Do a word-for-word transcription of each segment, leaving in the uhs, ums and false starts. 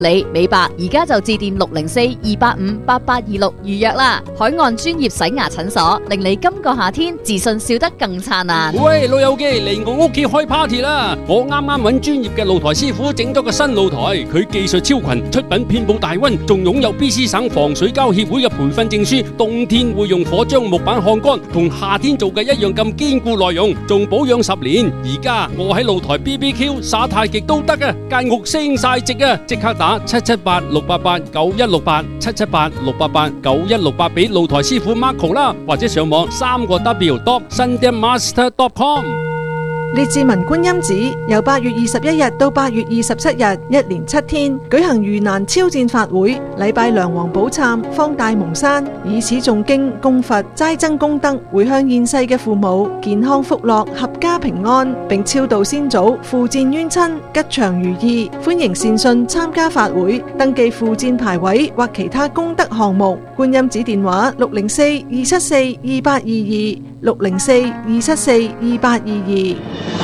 理美白，而家就致電六零四二八五八八二六預約啦！海岸專業洗牙診所，令你今個夏天自信笑得更燦爛。 喂，老友記嚟我屋企開 party 啦！我啱啱揾專業嘅露台師傅整咗個新露台，佢技術超群，出品遍佈大溫，仲擁有 B C 省防水膠協會嘅培訓證書。冬天會用火將木板烘乾，同夏天做嘅一樣咁堅固耐用，仲保養十年。而家我喺露台 B B Q 耍太極都得啊！間屋升晒值啊！即刻打七七八六八八九一六八七七八六八八九一六八俾露台師傅 Marco 啦，或者上網三個 W dot sundanmaster dot com。 列治文觀音寺由八月二十一日到八月二十七日，一連七天舉行盂蘭超薦法會，禮拜梁皇寶懺，方大蒙山，以此誦經供佛，齋增功德，回向現世嘅父母健康福樂，合家平安，並超度先祖，附薦冤親，吉祥如意。歡迎善信參加法會，登記附薦牌位或其他功德項目。觀音寺電話六零四二七四二八二二六零四二七四二八二二。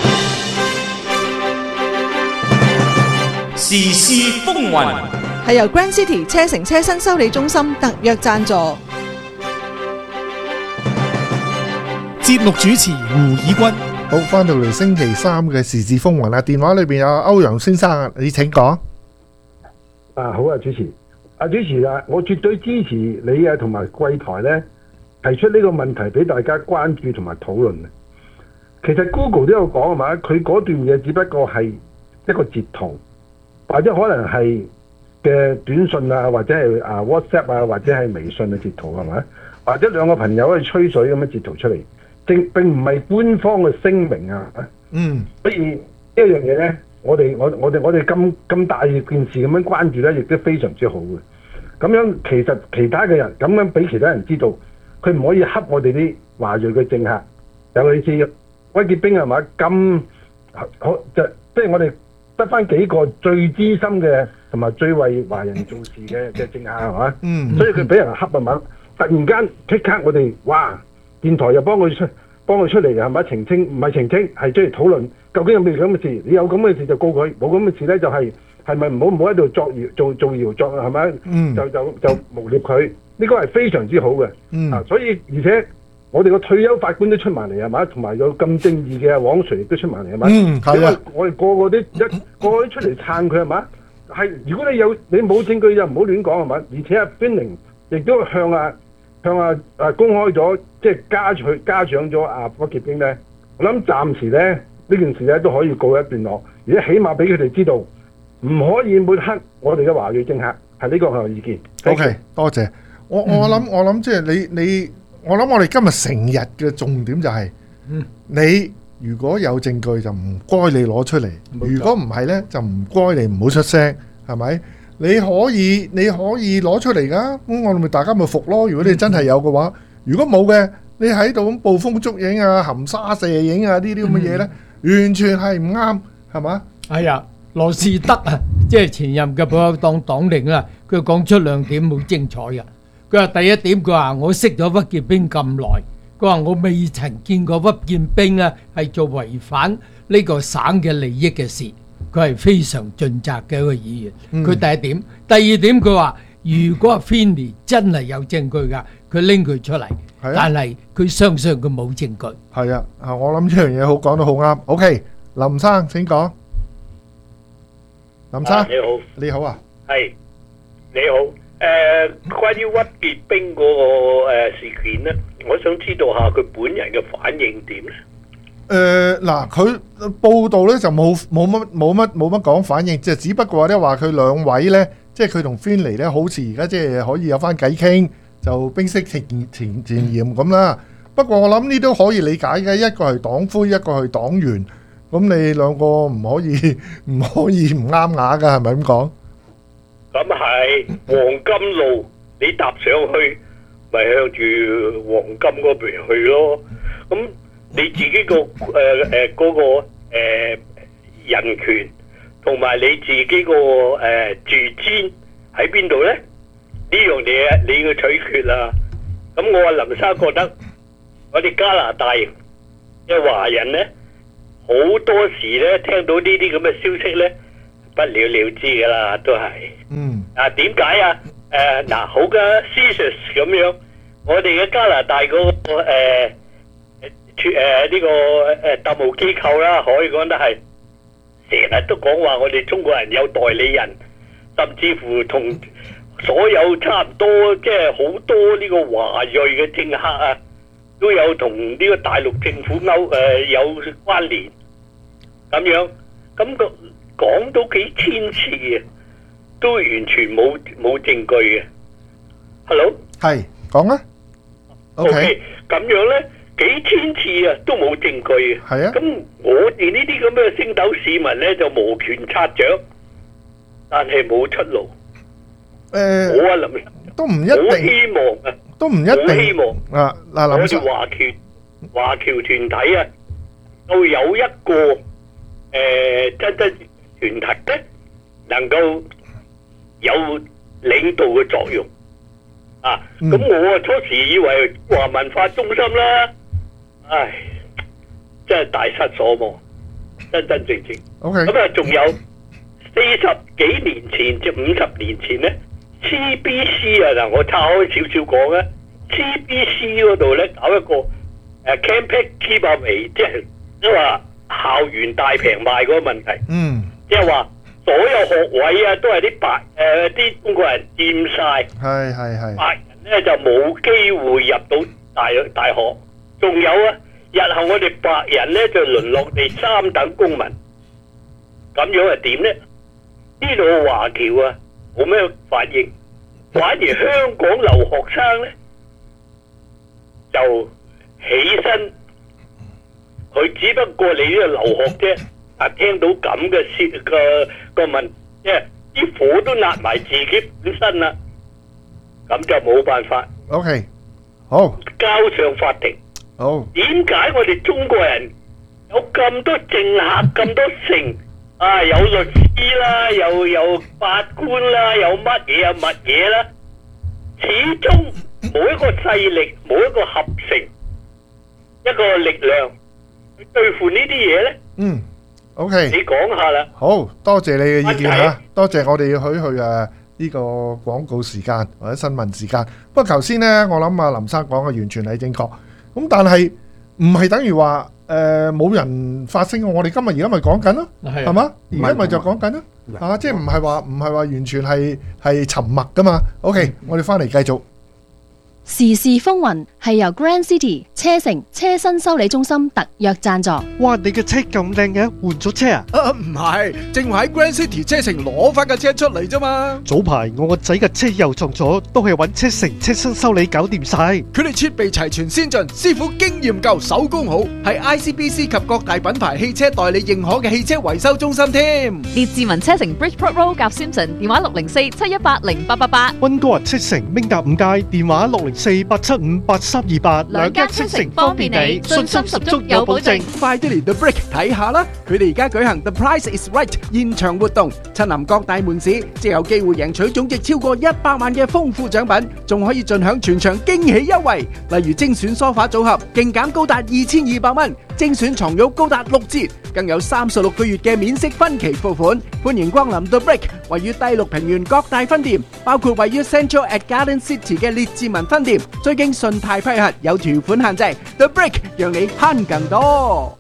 時事風雲係由 Grand City 車城車身修理中心特約贊助。 節目主持胡以軍。 好，翻到嚟星期三嘅時事風雲啦，電話裏邊有歐陽先生啊，你請講。 啊，好啊，主持，啊主持啊，我絕對支持你啊，同埋貴台咧提出呢個問題俾大家關注同埋討論啊。其實 Google 都有講啊嘛，佢嗰段嘢只不過係一個截圖，或者可能係嘅短信啊，或者係啊 WhatsApp 啊，或者係微信嘅截圖係咪？或者兩個朋友去吹水咁樣截圖出嚟，正並唔係官方嘅聲明啊。 嗯， 所以呢一樣嘢咧，我哋我我哋我哋咁咁大件事咁樣關注咧，亦都非常之好嘅。咁樣其實其他嘅人咁樣俾其他人知道，佢唔可以恰我哋啲華裔嘅政客，尤其是威傑兵係嘛咁好，就即係我哋得翻幾個最資深嘅同埋最為華人做事嘅嘅政客係嘛？嗯，所以佢俾人恰啊嘛，突然間即刻我哋哇，電台又幫佢出幫佢出嚟係咪澄清？唔係澄清，係即係討論究竟有冇咁嘅事？你有咁嘅事就告佢，冇咁嘅事咧就係係咪唔好唔好喺度作謠做做謠作係咪？嗯，就就就誣衊佢，呢個係非常之好嘅。嗯，啊，所以而且。我哋個退休法官都出埋嚟係嘛，同埋有咁正義嘅黃 Sir 亦都出埋嚟係嘛。嗯，係啊。我哋個個都一個個都出嚟撐佢係嘛。係如果你有你冇證據就唔好亂講係嘛。而且阿 Finning 亦都向啊向啊啊公開咗，即係嘉許嘉獎咗阿霍傑兵咧。我諗暫時咧呢件事咧都可以告一段落，而且起碼俾佢哋知道唔可以抹黑我哋嘅華裔政客，係呢個係我意見。 OK，多謝。我我諗我諗即係你你。我諗我哋今日成日嘅重點就係、是嗯，你如果有證據就唔該你攞出嚟，如果唔係呢，就唔該你唔好出聲，係咪？你可以你可以攞出嚟噶，咁我哋咪大家咪服咯。如果你真係有嘅話，如果冇嘅，你喺度咁捕風捉影啊、含沙射影啊呢啲咁嘅嘢呢，完全係唔啱，係嘛？ 係啊，羅士德啊，即係前任嘅保守黨黨領啦，佢講出兩點好精彩嘅。佢話第一點，佢話我識咗屈建兵咁耐，佢話我未曾見過屈建兵啊係做違反呢個省嘅利益嘅事，佢係非常盡責嘅一個議員。佢、嗯、第一點，第二點佢話如果阿 Finley 真係有證據㗎，佢拎佢出嚟、啊，但係佢相信佢冇證據。 係啊，啊我諗呢樣嘢好講得好啱。OK， 林生請講。林生、啊、 你好， 你好啊， 係你好。誒、呃，關於屈傑兵嗰、那個、呃、事件咧，我想知道下佢本人嘅反應點咧？ 誒嗱，佢報道咧就冇冇乜冇乜冇乜講反應，即係只不過咧話佢兩位咧，即係佢同 Finley 咧，好似而家即係可以有翻偈傾，就冰釋前前前嫌咁啦。不過我諗呢都可以理解嘅，一個係黨魁，一個係黨員，咁你兩個唔可以唔可以唔啱牙㗎，係咪咁講？ 咁係黃金路，你搭上去咪向住黃金嗰邊去咯。咁你自己個誒誒嗰個誒、呃、人權同埋你自己個誒、呃、自尊喺邊度咧？呢樣嘢你要取決啦。咁我話林生覺得我哋加拿大嘅華人咧，好多時咧聽到呢啲咁嘅消息咧， 不了了之噶啦，都係。 嗯。 啊，點解啊？誒嗱，好嘅 C S I S 咁樣，我哋嘅加拿大嗰個誒誒誒呢個誒特務機構啦，可以講得係成日都講話我哋中國人有代理人，甚至乎同所有差唔多，即係好多呢個華裔嘅政客啊，都有同呢個大陸政府勾誒有關聯咁樣，咁個講到幾千次嘅，都完全冇冇證據嘅。Hello， 係講啊。OK， 咁樣咧幾千次啊，都冇證據嘅。 係啊。 咁我哋呢啲咁嘅星斗市民咧，就無權擦掌，但係冇出路。 誒， 我啊林， 都唔一我定， 希望啊， 都唔一我希定望啊。嗱， 我林生， 哋華僑華僑團體啊，都有一個誒真真團體咧，能夠有領導嘅作用啊。咁我啊初時以為華文化中心啦，唉，真係大失所望，真真正正。 OK， 咁啊，仲有四十幾年前至五十年前咧 ，C B C 啊嗱，我拆開少少講啊 ，C B C 嗰度咧搞一個誒 campaign giveaway，即係即係話校園大平賣嗰個問題。 嗯。 即係話所有學位啊，都係啲白誒啲中國人佔晒， 係係係。 白人咧就冇機會入到大大學。仲有啊，日後我哋白人咧就淪落第三等公民。咁樣係點咧？呢度嘅華僑啊，冇咩反應，反而香港留學生咧就起身，佢只不過你呢個留學啫。啊！聽到咁嘅事個個問，即係啲火都焫埋自己本身啦，咁就冇辦法。 OK，好。 交上法庭。 好。 點解我哋中國人有咁多政客咁多成啊？有律師啦，又有法官啦，有乜嘢啊乜嘢啦？始終冇一個勢力，冇一個合成一個力量去對付呢啲嘢咧。 嗯。OK， 你講下啦。 好多謝你嘅意見嚇，多謝我哋要許去誒呢個廣告時間或者新聞時間。不過頭先呢，我諗阿林生講嘅完全係正確。咁但係唔係等於話誒冇人發聲？我哋今日而家咪講緊咯，係嘛？而家咪就講緊咯，啊，即係唔係話唔係話完全係係沉默噶嘛？OK，我哋翻嚟繼續。 時事風雲係由 Grand City 車城車身修理中心特約贊助。 哇！你嘅車咁靚嘅，換咗車啊？ 啊，唔係，正話喺 Grand City 車城攞翻架車出嚟啫嘛。 早排我個仔嘅車又撞咗，都係揾車城車身修理搞掂晒。 佢哋設備齊全先進，師傅經驗夠，手工好，係 I C B C 及各大品牌汽車代理認可嘅汽車維修中心添。 列治文車城 Bridgeport Road 夾 Simpson， 電話六零四七一八零八八八。 溫哥華車城明達五街，電話六零四八七五八三二八。 兩間車城方便你，信心十足有保證。 快啲嚟 The Brick 睇下啦！佢哋而家舉行 The Price is Right 現場活動，親臨各大門市，即有機會贏取總值超過一百萬嘅豐富獎品，仲可以盡享全場驚喜優惠，例如精選梳化組合勁減高達二千二百蚊，精選床褥高達六折，更有三十六個月嘅免息分期付款。歡迎光臨 The Brick，位於低綠平原各大分店，包括位於 Central at Garden City 嘅列治文分店，最經信貸批核，有條款限制。The Brick 讓你慳更多。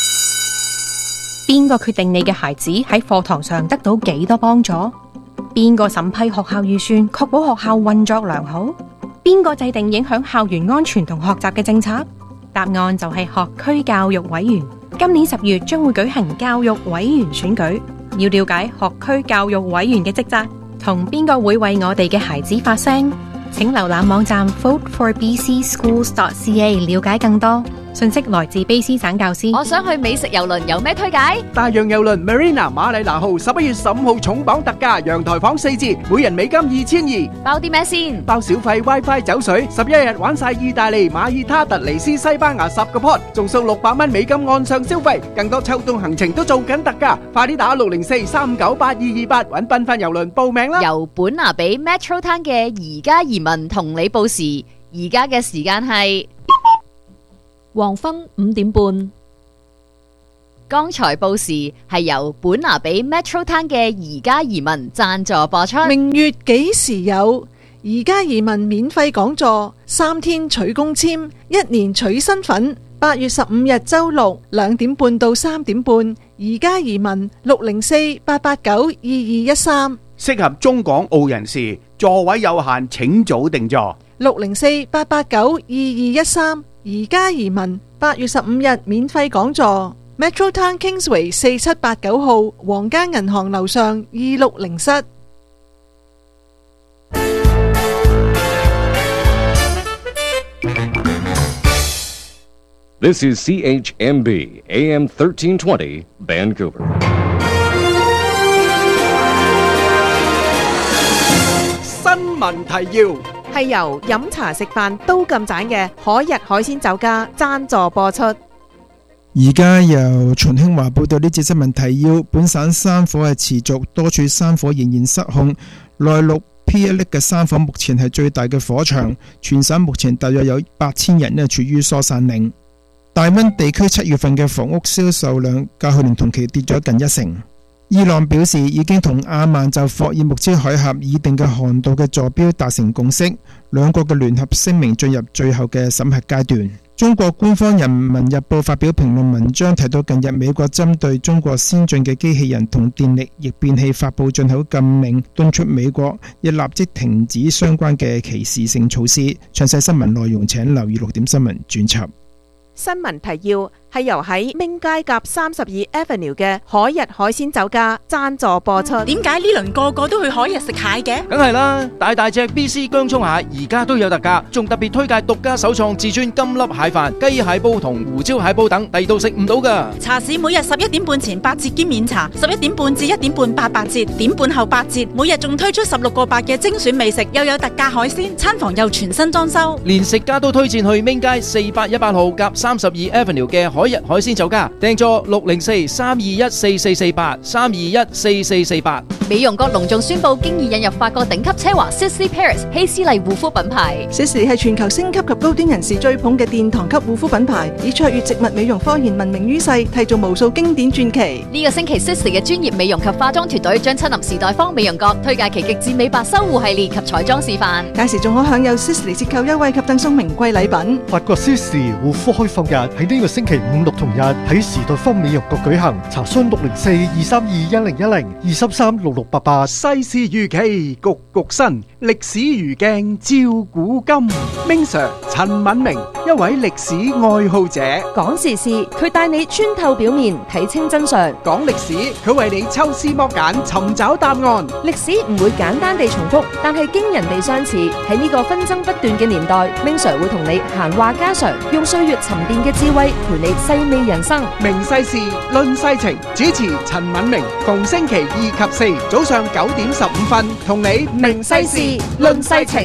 邊個決定你嘅孩子喺課堂上得到幾多幫助？邊個審批學校預算，確保學校運作良好？邊個制定影響校園安全同學習嘅政策？答案就係學區教育委員。今年十月將會舉行教育委員選舉，要了解學區教育委員嘅職責，同邊個會為我哋嘅孩子發聲？請瀏覽網站 vote for b c schools dot c a 了解更多。信息來自卑詩省教師。 我想去美食郵輪，有咩推介？ 大洋郵輪 Marina 馬里拿號十一月十五號重磅特價，陽台房四折，每人美金二千二。 包啲咩先？ 包小費 WiFi 酒水，十一日玩晒意大利、馬爾他、突尼斯、西班牙十個 pot， 仲送六百蚊美金岸上消費，更多秋冬行程都做緊特價，快啲打六零四三九八二二八揾繽紛郵輪報名啦！ 由本拿比 Metro Town 嘅而家移民同你報時，而家嘅時間係黃昏五點半。 剛才報時係由本拿比 Metro Town 嘅宜家移民贊助播出。 明月幾時有？宜家移民免費講座，三天取公簽，一年取身份。八月十五日周六兩點半到三點半，宜家移民六零四八八九二二一三， 適合中港澳人士，座位有限，請早訂座。 六零四八八九二二一三，宜家移民八月十五日免費講座。Metro Town Kingsway 四七八九號皇家銀行樓上二六零室。 This is C H M B A M thirteen twenty Vancouver。 新聞提要係由飲茶食飯都咁盞嘅海逸海鮮酒家贊助播出。 而家由秦興華報道呢節新聞提要：本省山火係持續，多處山火仍然失控。內陸 P 一 嘅山火目前係最大嘅火場，全省目前大約有八千人呢處於疏散令。大溫地區七月份嘅房屋銷售量較去年同期跌咗近一成。伊朗表示已經同阿曼就霍爾木茲海峽擬定嘅航道嘅坐標達成共識，兩國嘅聯合聲明進入最後嘅審核階段。中國官方人民日報發表評論文章，提到近日美國針對中國先進嘅機器人同電力逆變器發布進口禁令，敦促美國亦立即停止相關嘅歧視性措施。詳細新聞內容請留意六點新聞專輯。 新聞提要係由喺明街夾三十二 Avenue 嘅海逸海鮮酒家贊助播出。 點解呢輪個個都去海逸食蟹嘅？ 梗係啦，大大隻 B C 薑蔥蟹而家都有特價，仲特別推介獨家首創至尊金粒蟹飯、雞蟹煲同胡椒蟹煲等，地道食唔到噶。 茶市每日十一點半前八折兼免茶，十一點半至一點半八八折，點半後八折。每日仲推出十六個八嘅精選美食，又有特價海鮮，餐房又全新裝修。 連食家都推薦去明街四八一八號夾三十二 Avenue 嘅海逸海鮮酒家，訂座六零四三二一四四四八三二一四四四八。 美容國隆重宣布，經已引入法國頂級奢華 Sisley Paris 希斯麗護膚品牌。 Sisley 係全球星級及高端人士追捧嘅殿堂級護膚品牌，以卓越植物美容科研聞名於世，締造無數經典傳奇。 呢個星期 Sisley 嘅專業美容及化妝團隊將親臨時代坊美容閣，推介其極致美白修護系列及彩妝示範。 屆時仲可享有 Sisley 折扣優惠及贈送名貴禮品。 法國 Sisley 護膚開放日喺呢個星期五六同日喺時代坊美容閣舉行，查詢六零四二三二一零一零二三三六六八八。 世事如棋局局新，歷史如鏡照古今。Ming Sir 陳敏明，一位歷史愛好者， 講時事佢帶你穿透表面睇清真相， 講歷史佢為你抽絲剝繭尋找答案。 歷史唔會簡單地重複，但係驚人地相似。喺呢個紛爭不斷嘅年代，Ming Sir會同你閒話家常，用歲月沉澱嘅智慧陪你細味人生。 明世事論世情，主持陳敏明，逢星期二及四早上九點十五分，同你明世事論世情。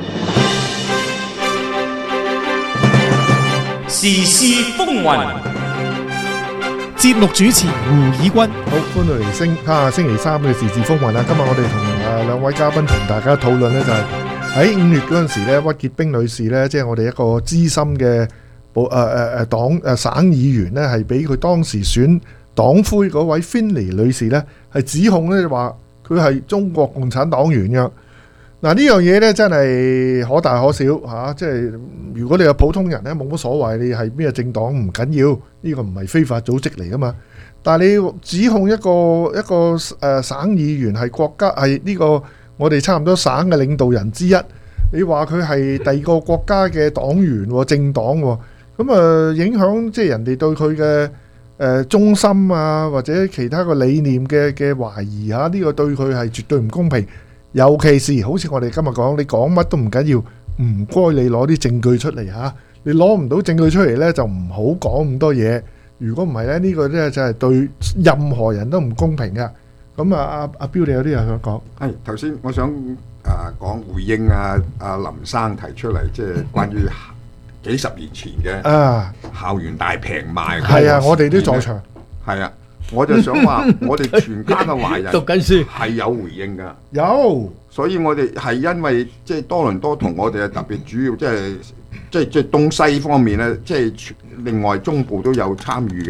時事風雲， 節目主持胡以軍。 好，歡迎嚟星啊星期三嘅時事風雲啦。今日我哋同誒兩位嘉賓同大家討論呢，就係喺五月嗰陣時咧，屈潔冰女士呢，即係我哋一個資深嘅保誒誒誒黨誒省議員呢，係俾佢當時選黨魁嗰位 Finley 女士呢，係指控呢話佢係中國共產黨員嘅。嗱，呢樣嘢咧真係可大可小嚇，即係如果你係普通人咧冇乜所謂，你係咩政黨唔緊要，呢個唔係非法組織嚟噶嘛。但係你指控一個一個誒省議員係國家係呢個我哋差唔多省嘅領導人之一，你話佢係第二個國家嘅黨員政黨喎，咁啊影響即係人哋對佢嘅誒忠心啊或者其他個理念嘅嘅懷疑嚇，呢個對佢係絕對唔公平。尤其是好似我哋今日講，你講乜都唔緊要，唔該你攞啲證據出嚟嚇。你攞唔到證據出嚟呢，就唔好講咁多嘢。如果唔係咧，呢個呢就係對任何人都唔公平嘅。咁啊，阿阿標，你有啲嘢想講？ 係頭先我想誒講回應啊，阿林生提出嚟，即係關於幾十年前嘅啊校園大平賣。 係啊，我哋都在場。 係啊。我就想話，我哋全家嘅華人讀緊書係有回應㗎， 有， 所以我哋係因為即係多倫多同我哋係特別主要，即係即係即係東西方面咧，即係另外中部都有參與嘅。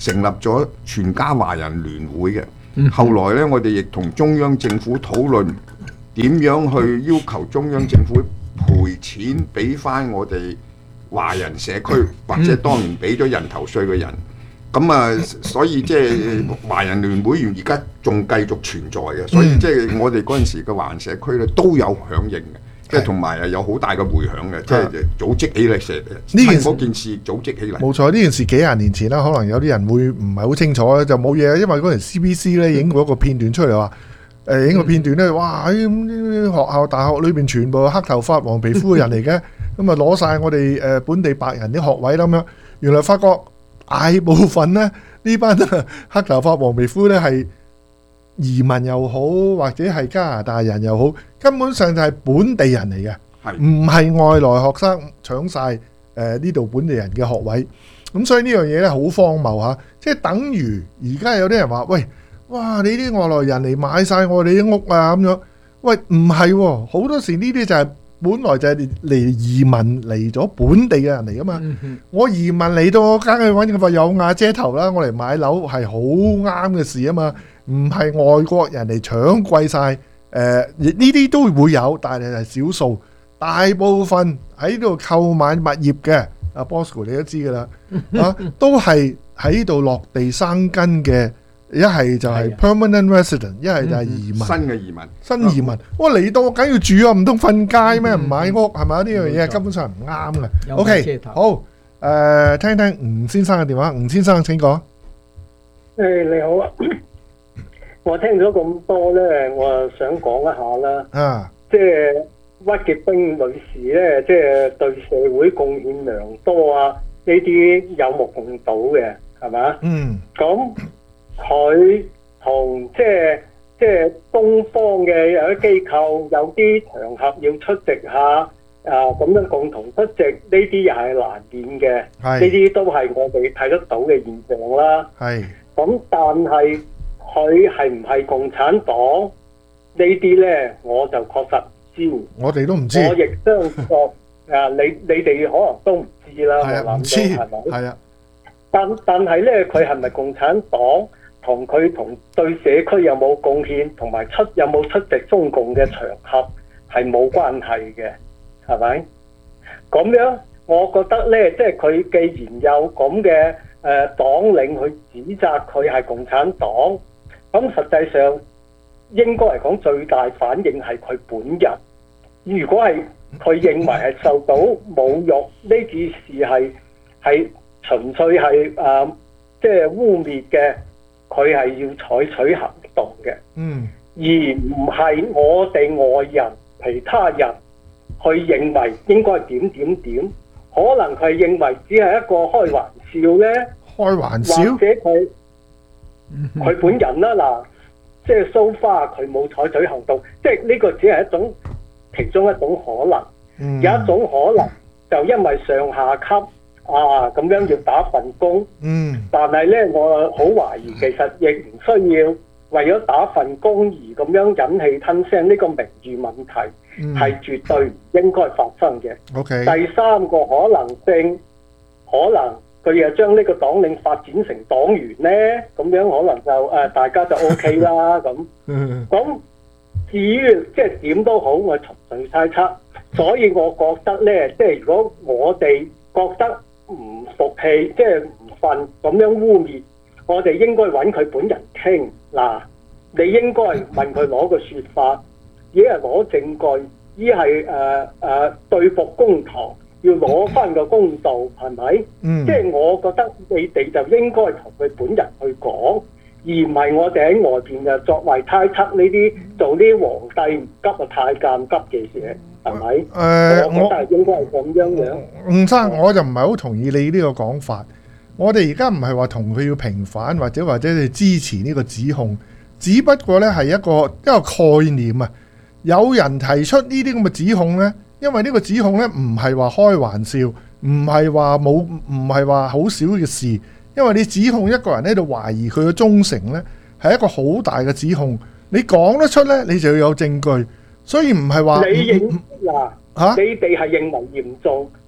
成立咗全家華人聯會嘅。 嗯後來呢，我哋亦同中央政府討論點樣去要求中央政府賠錢俾翻我哋華人社區，或者當年俾咗人頭稅嘅人。咁啊，所以即係華人聯會而家仲繼續存在嘅，所以即係我哋嗰陣時嘅華人社區咧都有響應嘅，即係同埋有好大嘅迴響嘅，即係組織起嚟成呢件嗰件事組織起嚟。 冇錯，呢件事幾廿年前啦，可能有啲人會唔係好清楚，就冇嘢，因為嗰陣 C B C 咧影過一個片段出嚟話，誒影個片段咧，哇！喺咁學校大學裏邊全部黑頭髮黃皮膚嘅人嚟嘅，咁啊攞晒我哋誒本地白人啲學位啦咁樣，原來發覺。大部分咧呢班黑頭髮黃皮膚咧係移民又好，或者係加拿大人又好，根本上就係本地人嚟嘅，唔係外來學生搶晒誒呢度本地人嘅學位。咁所以呢樣嘢咧好荒謬嚇，即係等於而家有啲人話：喂，哇！你啲外來人嚟買晒我哋啲屋啊咁樣。喂，唔係喎，好多時呢啲就係、是。本來就係嚟移民嚟咗本地嘅人嚟噶嘛，嗯、我移民嚟到我梗係揾個有瓦遮頭啦，我嚟買樓係好啱嘅事啊嘛，唔係外國人嚟搶貴晒，誒呢啲都會有，但係係少數，大部分喺度購買物業嘅，阿 Bosco 你都知噶啦，啊都係喺度落地生根嘅。一係就係 permanent resident， 一係就係移民， 新嘅移民， 新移民。我嚟到我梗要住啊，唔通瞓街咩？唔買屋係咪？呢樣嘢根本上唔啱嘅。OK，好，誒，聽聽吳先生嘅電話。吳先生請講。 誒，你好啊，我聽咗咁多咧，我想講一下啦。啊，即係屈潔冰女士咧，即係對社會貢獻良多啊，呢啲有目共睹嘅，係咪？嗯。咁。佢同即係即係東方嘅有啲機構有啲場合要出席下啊，咁樣共同出席呢啲又係難免嘅，呢啲都係我哋睇得到嘅現象啦。係咁，但係佢係唔係共產黨呢啲咧，我就確實唔知。 我哋都唔知。 我亦相信啊，你你哋可能都唔知啦。 係啊，唔知係咪？係啊。 但但係咧，佢係咪共產黨？同佢同對社區有冇貢獻，同埋出有冇出席中共嘅場合係冇關係嘅，係咪？咁樣我覺得咧，即係佢既然有咁嘅誒黨領去指責佢係共產黨，咁實際上應該嚟講最大反應係佢本人。如果係佢認為係受到侮辱，呢件事係係純粹係誒即係污蔑嘅。佢係要採取行動嘅，嗯，而唔係我哋外人、其他人去認為應該點點點，可能佢認為只係一個開玩笑咧， 開玩笑， 或者佢佢本人啦嗱，即係 so far 佢冇採取行動，即係呢個只係一種其中一種可能，嗯、有一種可能就因為上下級。啊，咁樣要打份工，嗯，但係咧，我好懷疑，其實亦唔需要為咗打份工而咁樣忍氣吞聲，呢個名譽問題係絕對唔應該發生嘅。OK，第三個可能性，可能佢又將呢個黨領發展成黨員咧，咁樣可能就誒、呃、大家就 OK 啦咁。咁至於即係點都好，我純粹猜測，所以我覺得咧，即係如果我哋覺得唔服氣，即係唔忿咁樣污蔑，我哋應該揾佢本人傾嗱。你應該問佢攞個説法，一係攞證據，一係誒誒對簿公堂，要攞翻個公道，係咪？嗯。即係我覺得你哋就應該同佢本人去講，而唔係我哋喺外邊就作為猜測呢啲做啲皇帝唔急啊太監急嘅事。係咪？誒、呃，我覺得應該係咁樣樣。 吳生，我就唔係好同意你呢個講法。我哋而家唔係話同佢要平反，或者或者你支持呢個指控，只不過呢係一個一個概念啊。有人提出呢啲咁嘅指控呢，因為呢個指控呢唔係話開玩笑，唔係話冇，唔係話好少嘅事。因為你指控一個人喺度懷疑佢嘅忠誠呢，係一個好大嘅指控。你講得出呢，你就要有證據。所以唔係話你認嗱嚇，你哋係認為嚴重，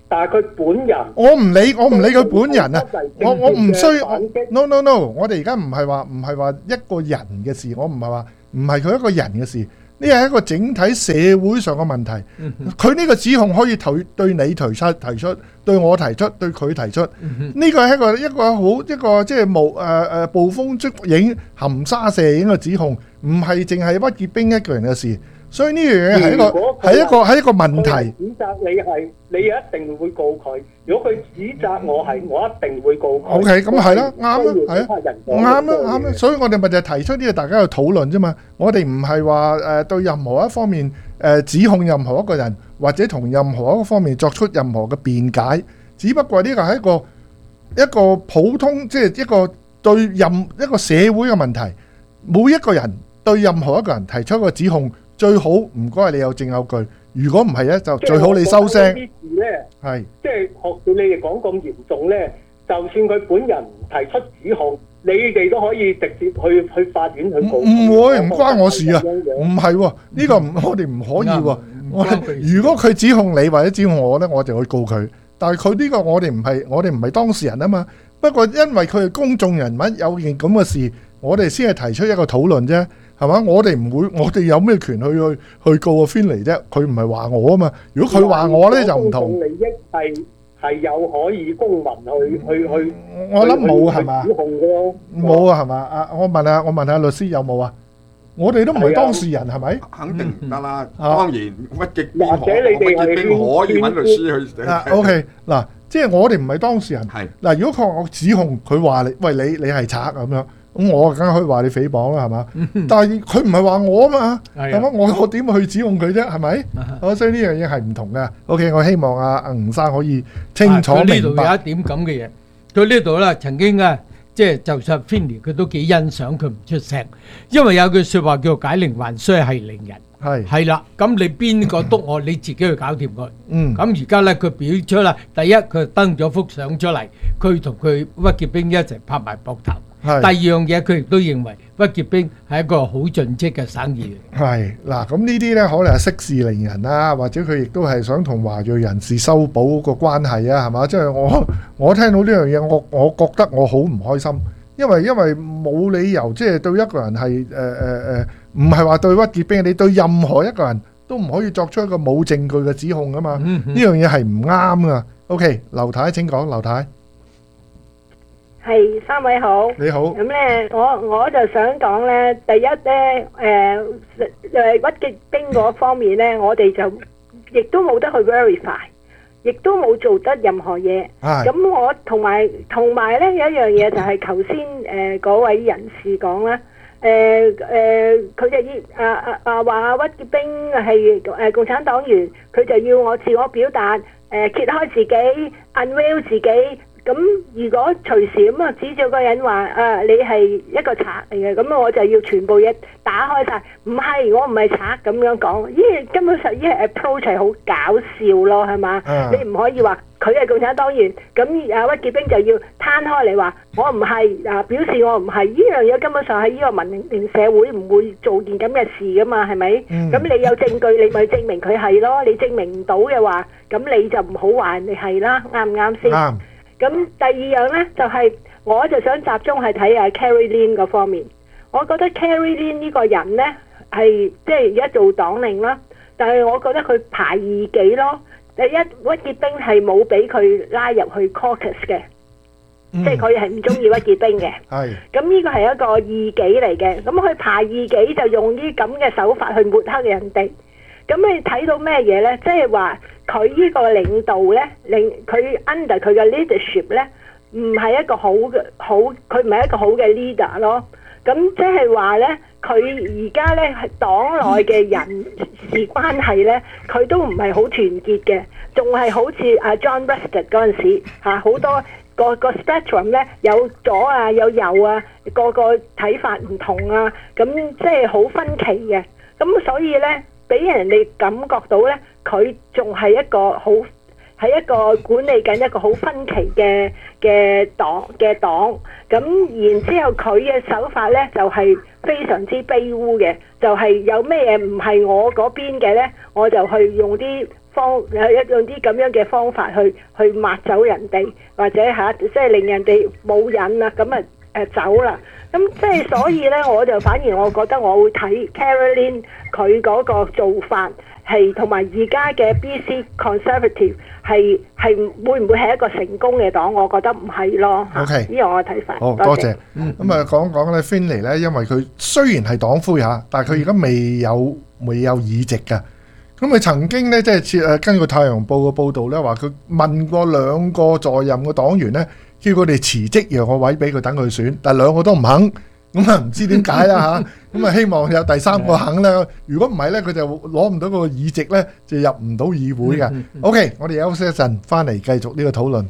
但係佢本人， 我唔理，我唔理佢本人啊！我我唔需要 ，no no no！我哋而家唔係話唔係話一個人嘅事，我唔係話唔係佢一個人嘅事，呢係一個整體社會上嘅問題。佢呢個指控可以對對你提出提出，對我提出，對佢提出，呢個係一個一個好一個即係無誒誒捕風捉影、含沙射影嘅指控，唔係淨係屈潔冰一個人嘅事。所以呢樣嘢係一個係一個係一個問題。 指責你係，你一定會告佢。如果佢指責我係，我一定會告佢。 O K， 咁係啦，啱啦，係啊，啱啦，啱啦。所以我哋咪就係提出呢個大家去討論啫嘛。我哋唔係話誒對任何一方面誒指控任何一個人，或者同任何一個方面作出任何嘅辯解。只不過呢個係一個一個普通，即係一個對任一個社會嘅問題。每一個人對任何一個人提出一個指控。最好唔該你有證有據，如果唔係咧，就最好你收聲。係即係學到你哋講咁嚴重咧，就算佢本人提出指控，你哋都可以直接去去法院去告。 唔會，唔關我事啊！唔係喎，呢個唔我哋唔可以喎。我如果佢指控你或者指控我咧，我就去告佢。但係佢呢個我哋唔係我哋唔係當事人啊嘛。不過因為佢係公眾人物，有件咁嘅事，我哋先係提出一個討論啫。係嘛？我哋唔會，我哋有咩權去去去告個 Finlay 啫？佢唔係話我啊嘛。如果佢話我咧，就唔同。 公眾利益係係有可以公民去去去。 我諗冇係嘛？ 指控嘅冇啊係嘛？啊，我問下我問下律師有冇啊？我哋都唔係當事人係咪？ 肯定唔得啦。當然屈極邊或者你哋係可以揾律師去。 啊 OK 嗱，即係我哋唔係當事人。係嗱，如果佢我指控佢話你，喂，你你係賊咁樣。咁我梗係可以話你誹謗啦，係嘛？但係佢唔係話我啊嘛，係嘛？我我點去指控佢啫？係咪？所以呢樣嘢係唔同嘅。OK， 我希望阿阿吳生可以清楚明白。呢度有一點咁嘅嘢，佢呢度咧曾經啊，即係就算 Finlay 佢都幾欣賞佢唔出聲，因為有句説話叫解鈴還須繫鈴人。係係啦，咁你邊個督我，你自己去搞掂佢。嗯，咁而家咧佢表出啦，第一佢登咗幅相出嚟，佢同佢屈潔冰一齊拍埋膊頭。第二樣嘢，佢亦都認為屈潔冰係一個好盡職嘅生意。係嗱，咁呢啲咧可能係息事寧人啦，或者佢亦都係想同華裔人士修補個關係啊，係嘛？即係我我聽到呢樣嘢，我我覺得我好唔開心，因為因為冇理由即係對一個人係誒誒誒，唔係話對屈潔冰，你對任何一個人都唔可以作出一個冇證據嘅指控啊嘛。呢樣嘢係唔啱噶。OK，劉太請講，劉太。 係，三位好， 你好。 咁咧，我我就想講咧，第一咧，誒誒屈潔冰嗰方面咧，我哋就亦都冇得去 verify，亦都冇做得任何嘢。咁我同埋同埋咧有一樣嘢就係頭先誒嗰位人士講啦，誒誒佢就要啊啊啊話屈潔冰係誒共產黨員，佢就要我自我表達，誒揭開自己 unveil 自己。咁如果隨時咁啊指住個人話啊你係一個賊嚟嘅，咁我就要全部嘢打開晒。唔係，我唔係賊咁樣講，因為根本上呢係 approach 係好搞笑咯，係嘛？你唔可以話佢係共產黨員，咁啊屈潔冰就要攤開嚟話我唔係啊，表示我唔係。呢樣嘢根本上喺呢個文明社會唔會做件咁嘅事噶嘛，係咪？咁、嗯、你有證據，你咪證明佢係咯。你證明唔到嘅話，咁你就唔好話人哋係啦，啱唔啱先？啱。咁第二樣呢，就係、是、我就想集中係睇下 Carrie Lam 嗰方面。我覺得 Carrie Lam 呢個人呢，係即係而家做黨領啦，但係我覺得佢排異己咯。第一，屈潔冰係冇俾佢拉入去 caucus 嘅，嗯、即係佢係唔中意屈潔冰嘅。係。咁呢個係一個異己嚟嘅。咁佢排異己就用啲咁嘅手法去抹黑人哋。咁你睇到咩嘢呢？即係話佢呢個領導呢，令佢 under 佢嘅 leadership 呢，唔係一個好嘅好，佢唔係一個好嘅 leader 咯。咁即係話呢，佢而家呢係黨內嘅人事關係呢，佢都唔係好團結嘅，仲係好似阿 John Rustad 嗰陣時嚇，好多個個 spectrum 呢，有左啊有右啊，個個睇法唔同啊，咁即係好分歧嘅。咁所以呢，俾人哋感覺到呢，佢仲係一個好係一個管理緊一個好分歧嘅嘅黨嘅黨。咁然之後佢嘅手法呢，就係非常之卑污嘅，就係有咩嘢唔係我嗰邊嘅呢，我就去用啲方有一用啲咁樣嘅方法去去抹走人哋，或者嚇即係令人哋冇癮啦，咁啊誒走啦。咁即係所以咧，我就反而我覺得我會睇 Caroline 佢嗰個做法係同埋而家嘅 B C Conservative 係係會唔會係一個成功嘅黨？我覺得唔係咯。 OK， 呢個我嘅睇法。 好多謝。咁啊講講咧 Finlay 咧，因為佢雖然係黨魁嚇，但係佢而家未有未有議席㗎。咁佢曾經咧，即係誒根據《太陽報》嘅報導咧，話佢問過兩個在任嘅黨員咧，叫佢哋辭職讓個位俾佢等佢選，但係兩個都唔肯，咁啊唔知點解啦嚇，咁啊希望有第三個肯咧。如果唔係咧，佢就攞唔到個議席咧，就入唔到議會嘅。OK，我哋休息一陣，翻嚟繼續呢個討論。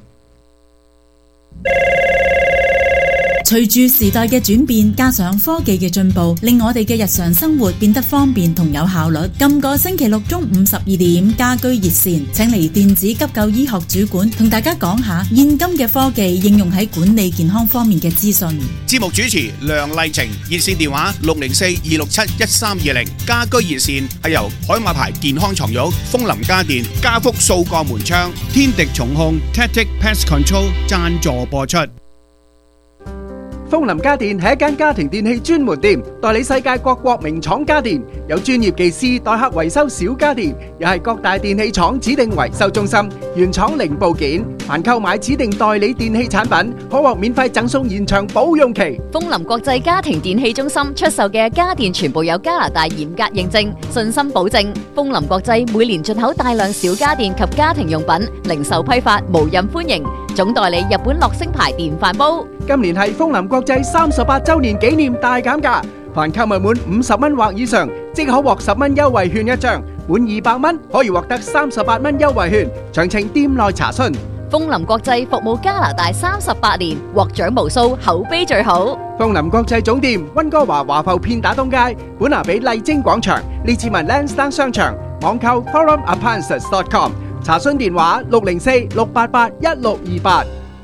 隨住時代嘅轉變，加上科技嘅進步，令我哋嘅日常生活變得方便同有效率。今個星期六中午十二點，家居熱線請嚟電子急救醫學主管同大家講下現今嘅科技應用喺管理健康方面嘅資訊。 節目主持梁麗晴，熱線電話六零四二六七一三二零。家居熱線係由海馬牌健康床褥、楓林家電、家福數個門窗、天敵重控、Tactic Pest Control 贊助播出。 楓林家電係一間家庭電器專門店，代理世界各國名廠家電，有專業技師代客維修小家電，又係各大電器廠指定維修中心，原廠零部件。凡購買指定代理電器產品，可獲免費贈送延長保用期。 楓林國際家庭電器中心出售嘅家電全部有加拿大嚴格認證，信心保證。楓林國際每年進口大量小家電及家庭用品，零售批發無任歡迎。總代理日本樂聲牌電飯煲。 今年係楓林國際三十八周年紀念大減價，凡購物滿五十蚊或以上，即可獲十蚊優惠券一張；滿二百蚊可以獲得三十八蚊優惠券。詳情店內查詢。 楓林國際服務加拿大三十八年，獲獎無數，口碑最好。 楓林國際總店溫哥華華埠片打東街，本拿比麗晶廣場，列治文 Lansdowne 商場，網購 forum appliances dot com。查詢電話六零四六八八一六二八。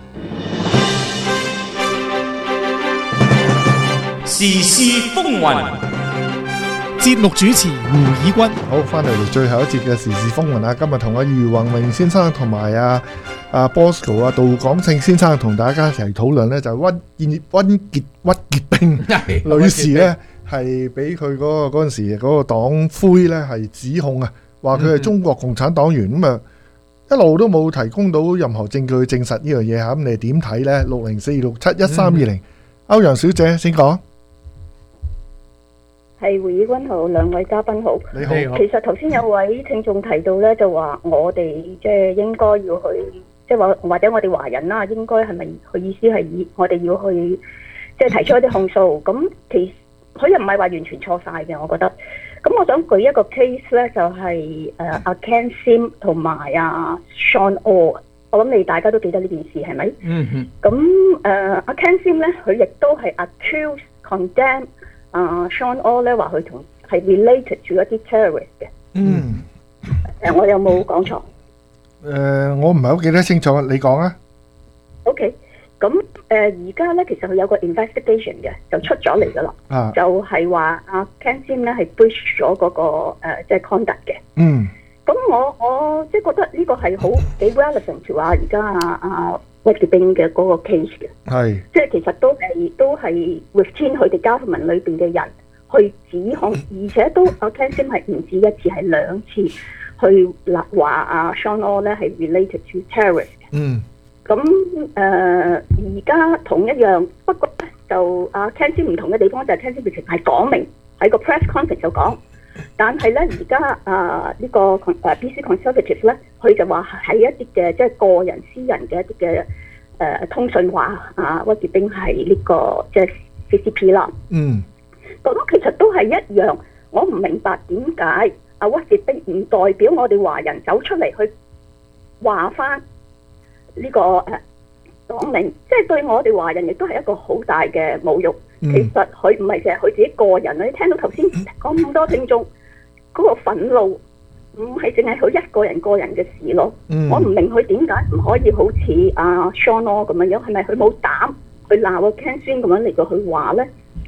時事風雲， 節目主持胡以軍。 好，翻嚟最後一節嘅時事風雲啊！今日同阿余宏榮先生同埋阿阿 Bosco 啊杜廣勝先生同大家一齊討論咧，就係溫溫傑屈潔冰女士咧，係俾佢嗰個嗰陣時嗰個黨魁咧係指控啊，話佢係中國共產黨員咁啊。一路都冇提供到任何證據去證實呢樣嘢嚇，咁你點睇呢？六零四六七一三二零，歐陽小姐先講。 係胡以軍好，兩位嘉賓好。 你好。 其實頭先有位聽眾提到呢，就話我哋即係應該要去，即係話或者我哋華人啦，應該係咪佢意思係以我哋要去即係提出一啲控訴？咁其實佢又唔係話完全錯晒嘅，我覺得。咁我想舉一個 case 咧，就係誒阿 Ken Sim 同埋阿 Sean O， 我諗你大家都記得呢件事係咪？嗯哼。咁誒阿 Ken Sim 咧，佢亦都係 accuse condemn 啊 Sean O 咧，話佢同係 related to 一啲 terrorist 嘅。嗯。誒，我有冇講錯？ 誒，我唔係好記得清楚，你講啊。 OK。咁誒而家咧，其實佢有個 investigation 嘅，就出咗嚟噶啦，啊、就係話阿 Ken Sim 咧係 breach 咗嗰個即係 conduct 嘅。嗯。咁我我即係覺得呢個係好幾 relevant to 啊而家啊啊屈潔冰嘅嗰個 case 嘅。係。即係其實都係都係 within 佢哋 government 裏邊嘅人去指控，而且都阿 Ken Sim 係唔止一次，係兩次去嗱話阿 Sean O 咧係 related to terrorist 嘅。嗯。咁誒而家同一樣，不過咧就阿 Ken Sim 唔同嘅地方就係 Ken Sim 直情係講明喺個 press conference 就講，但係咧而家啊呢個誒 B C Conservative 咧，佢就話喺一啲嘅即係個人私人嘅一啲嘅誒通訊話啊屈潔冰係呢個即係 C C P 啦。嗯。咁其實都係一樣，我唔明白點解阿屈潔冰唔代表我哋華人走出嚟去話翻。呢、這個誒講明，即係對我哋華人亦都係一個好大嘅侮辱。嗯、其實佢唔係淨係佢自己個人啊！你聽到頭先講咁多聽眾嗰、那個憤怒，唔係淨係佢一個人個人嘅事咯。嗯、我唔明佢點解唔可以好似阿 Sean O 咁樣樣，係咪佢冇膽去鬧個 Ken Sim 咁樣嚟到去話咧？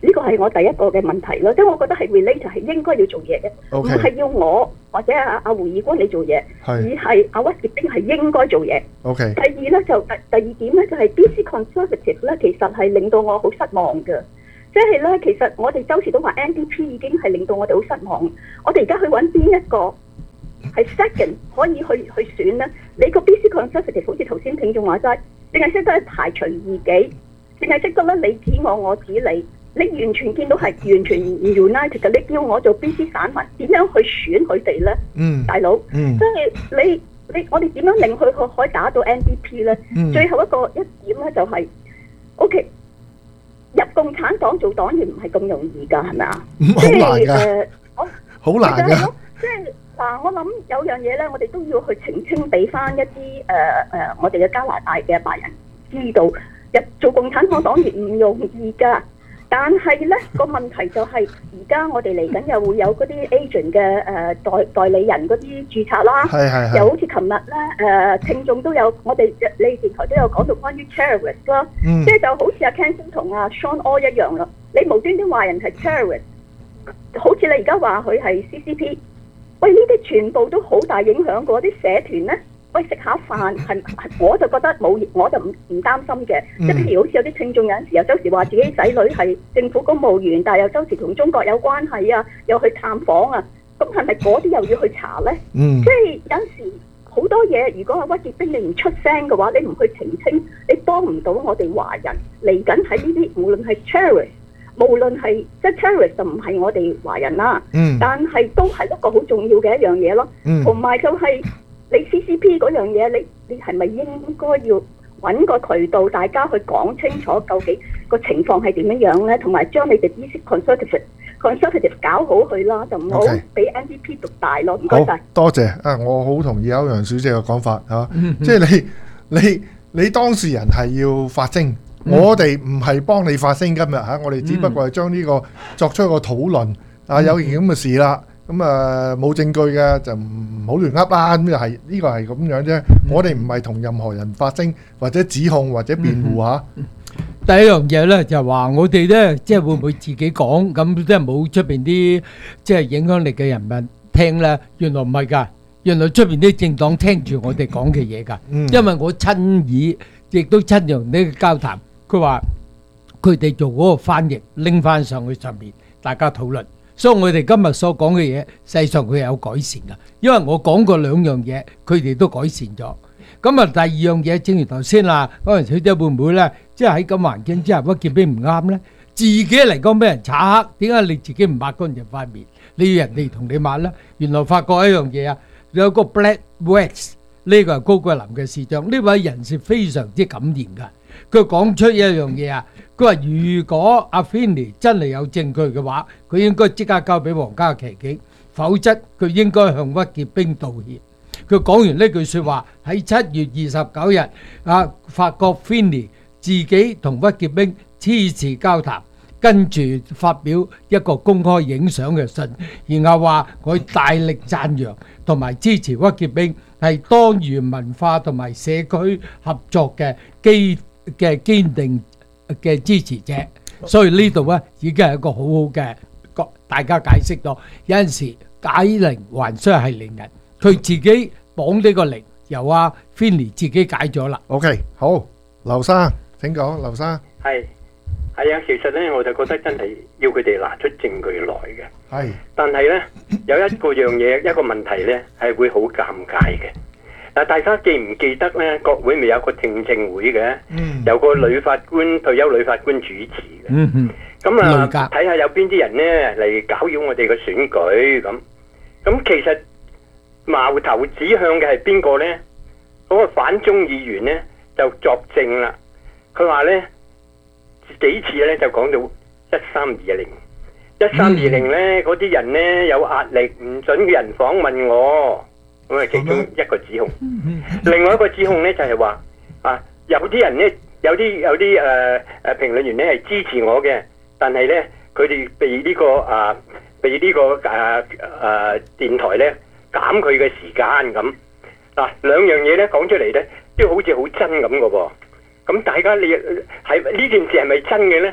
呢個係我第一個嘅問題咯，即係我覺得係 relate 係應該要做嘢嘅，唔係 OK 要我或者阿阿胡義官你做嘢，而係係阿屈傑兵係應該做嘢。 OK 第二咧就第第二點咧就係 B C Conservative 咧，其實係令到我好失望嘅。即係咧，其實我哋周時都話 N D P 已經係令到我哋好失望。我哋而家去揾邊一個係 second 可以去去選咧？你個 B C Conservative 好似頭先聽眾話齋，淨係識得排除異己，淨係識得咧你指我，我指你，你完全見到係完全唔 united 嘅。你叫我做 B C 散民，點樣去選佢哋咧？ 嗯， 大佬， 嗯即係你你我哋點樣令佢可可以打到 N D P 咧？ 嗯最後一個一點咧就係 OK。入共產黨做黨員唔係咁容易㗎，係咪啊？ 好難㗎誒，我好難㗎。 即係嗱，我諗有樣嘢咧，我哋都要去澄清，俾翻一啲誒誒，我哋嘅加拿大嘅白人知道，入做共產黨黨員唔容易㗎。但係咧個問題就係，而家我哋嚟緊又會有嗰啲 agent 嘅誒代代理人嗰啲註冊啦， 係係係又好似琴日咧誒聽眾都有，我哋你電台都有講到關於 terrorist 啦， 嗯即係就好似阿 Ken 同阿 Sean All 一樣啦，你無端端話人係 terrorist，好似你而家話佢係 C C P， 喂呢啲全部都好大影響嘅，啲社團咧。喂，食下飯係，我就覺得冇，我就唔唔擔心嘅。即係譬如好似有啲聽眾有陣時又周時話自己仔女係政府公務員，但係又周時同中國有關係啊，又去探訪啊，咁係咪嗰啲又要去查咧？ 嗯， 即係有陣時好多嘢，如果係屈傑兵你唔出聲嘅話，你唔去澄清，你幫唔到我哋華人嚟緊喺呢啲，無論係 terrorist，無論係即係 terrorist 就唔係我哋華人啦， 嗯但係都係一個好重要嘅一樣嘢咯， 嗯同埋就係、你 C C P 嗰樣嘢，你你係咪應該要揾個渠道，大家去講清楚究竟個情況係點樣樣咧？同埋將你哋 B C Conservative Conservative 搞好佢啦，就唔好 OK 俾 N D P 獨大咯。唔該好晒。 多謝啊！我好同意歐陽小姐嘅講法嚇， 嗯即係你你你當事人係要發聲， 嗯我哋唔係幫你發聲今日嚇，我哋只不過係將呢個作出一個討論啊，有件咁嘅事啦。咁啊冇證據嘅就唔好亂噏啦，咁就係呢個係咁樣啫。我哋唔係同任何人發聲或者指控或者辯護嚇。 第一樣嘢咧就係話我哋咧，即係會唔會自己講咁，即係冇出邊啲即係影響力嘅人物聽咧？原來唔係㗎，原來出邊啲政黨聽住我哋講嘅嘢㗎。 嗯因為我親耳亦都親用呢個交談，佢話佢哋做嗰個翻譯拎翻上去上面，大家討論。所以我哋今日所講嘅嘢，實際上佢有改善㗎，因為我講過兩樣嘢，佢哋都改善咗。咁啊，第二樣嘢，正如頭先啦，嗰陣小姐會唔會咧，即係喺咁環境之下，屈傑兵唔啱咧？自己嚟講俾人查黑，點解你自己唔抹乾淨塊面？你要人哋同你抹咧？原來發覺一樣嘢啊，有個 Black Wax，呢個係高桂林嘅市長，呢位人士非常之敢言㗎。佢講出一樣嘢啊，佢話如果阿 Finley 真係有證據嘅話，佢應該即刻交俾皇家騎警，否則佢應該向屈傑兵道歉。佢講完呢句説話喺七月二十九日，啊，發覺 Finley 自己同屈傑兵黐詞交談，跟住發表一個公開影相嘅信，然後話佢大力讚揚同埋支持屈傑兵係多元文化同埋社區合作嘅基嘅堅定嘅支持者，所以呢度咧已經係一個好好嘅，大家解釋咗。有陣時解鈴還須係鈴人，佢自己綁呢個鈴，由阿 Finley 自己解咗啦。 OK，好，劉生請講，劉生。 係係啊，其實咧我就覺得真係要佢哋拿出證據來嘅。 係， 但係咧有一個樣嘢一個問題咧係會好尷尬嘅。嗱，大家記唔記得咧？國會咪有個聽證會嘅， 嗯、 有個女法官退休女法官主持嘅。 嗯嗯。 咁啊，睇下有邊啲人咧嚟搞擾我哋嘅選舉咁。咁其實矛頭指向嘅係邊個咧？嗰、那個反中議員咧就作證啦。佢話咧幾次咧就講到一三二零，一三二零咧嗰啲人咧有壓力，唔准嘅人訪問我。咁啊，其中一個指控，另外一個指控咧就係話啊，有啲人咧，有啲有啲誒誒評論員咧係支持我嘅，但係咧佢哋被呢、這個啊被呢、這個誒誒、啊啊、電台咧減佢嘅時間咁。嗱，兩樣嘢咧講出嚟咧，都好似好真咁嘅噃。咁大家你係呢件事係咪真嘅咧？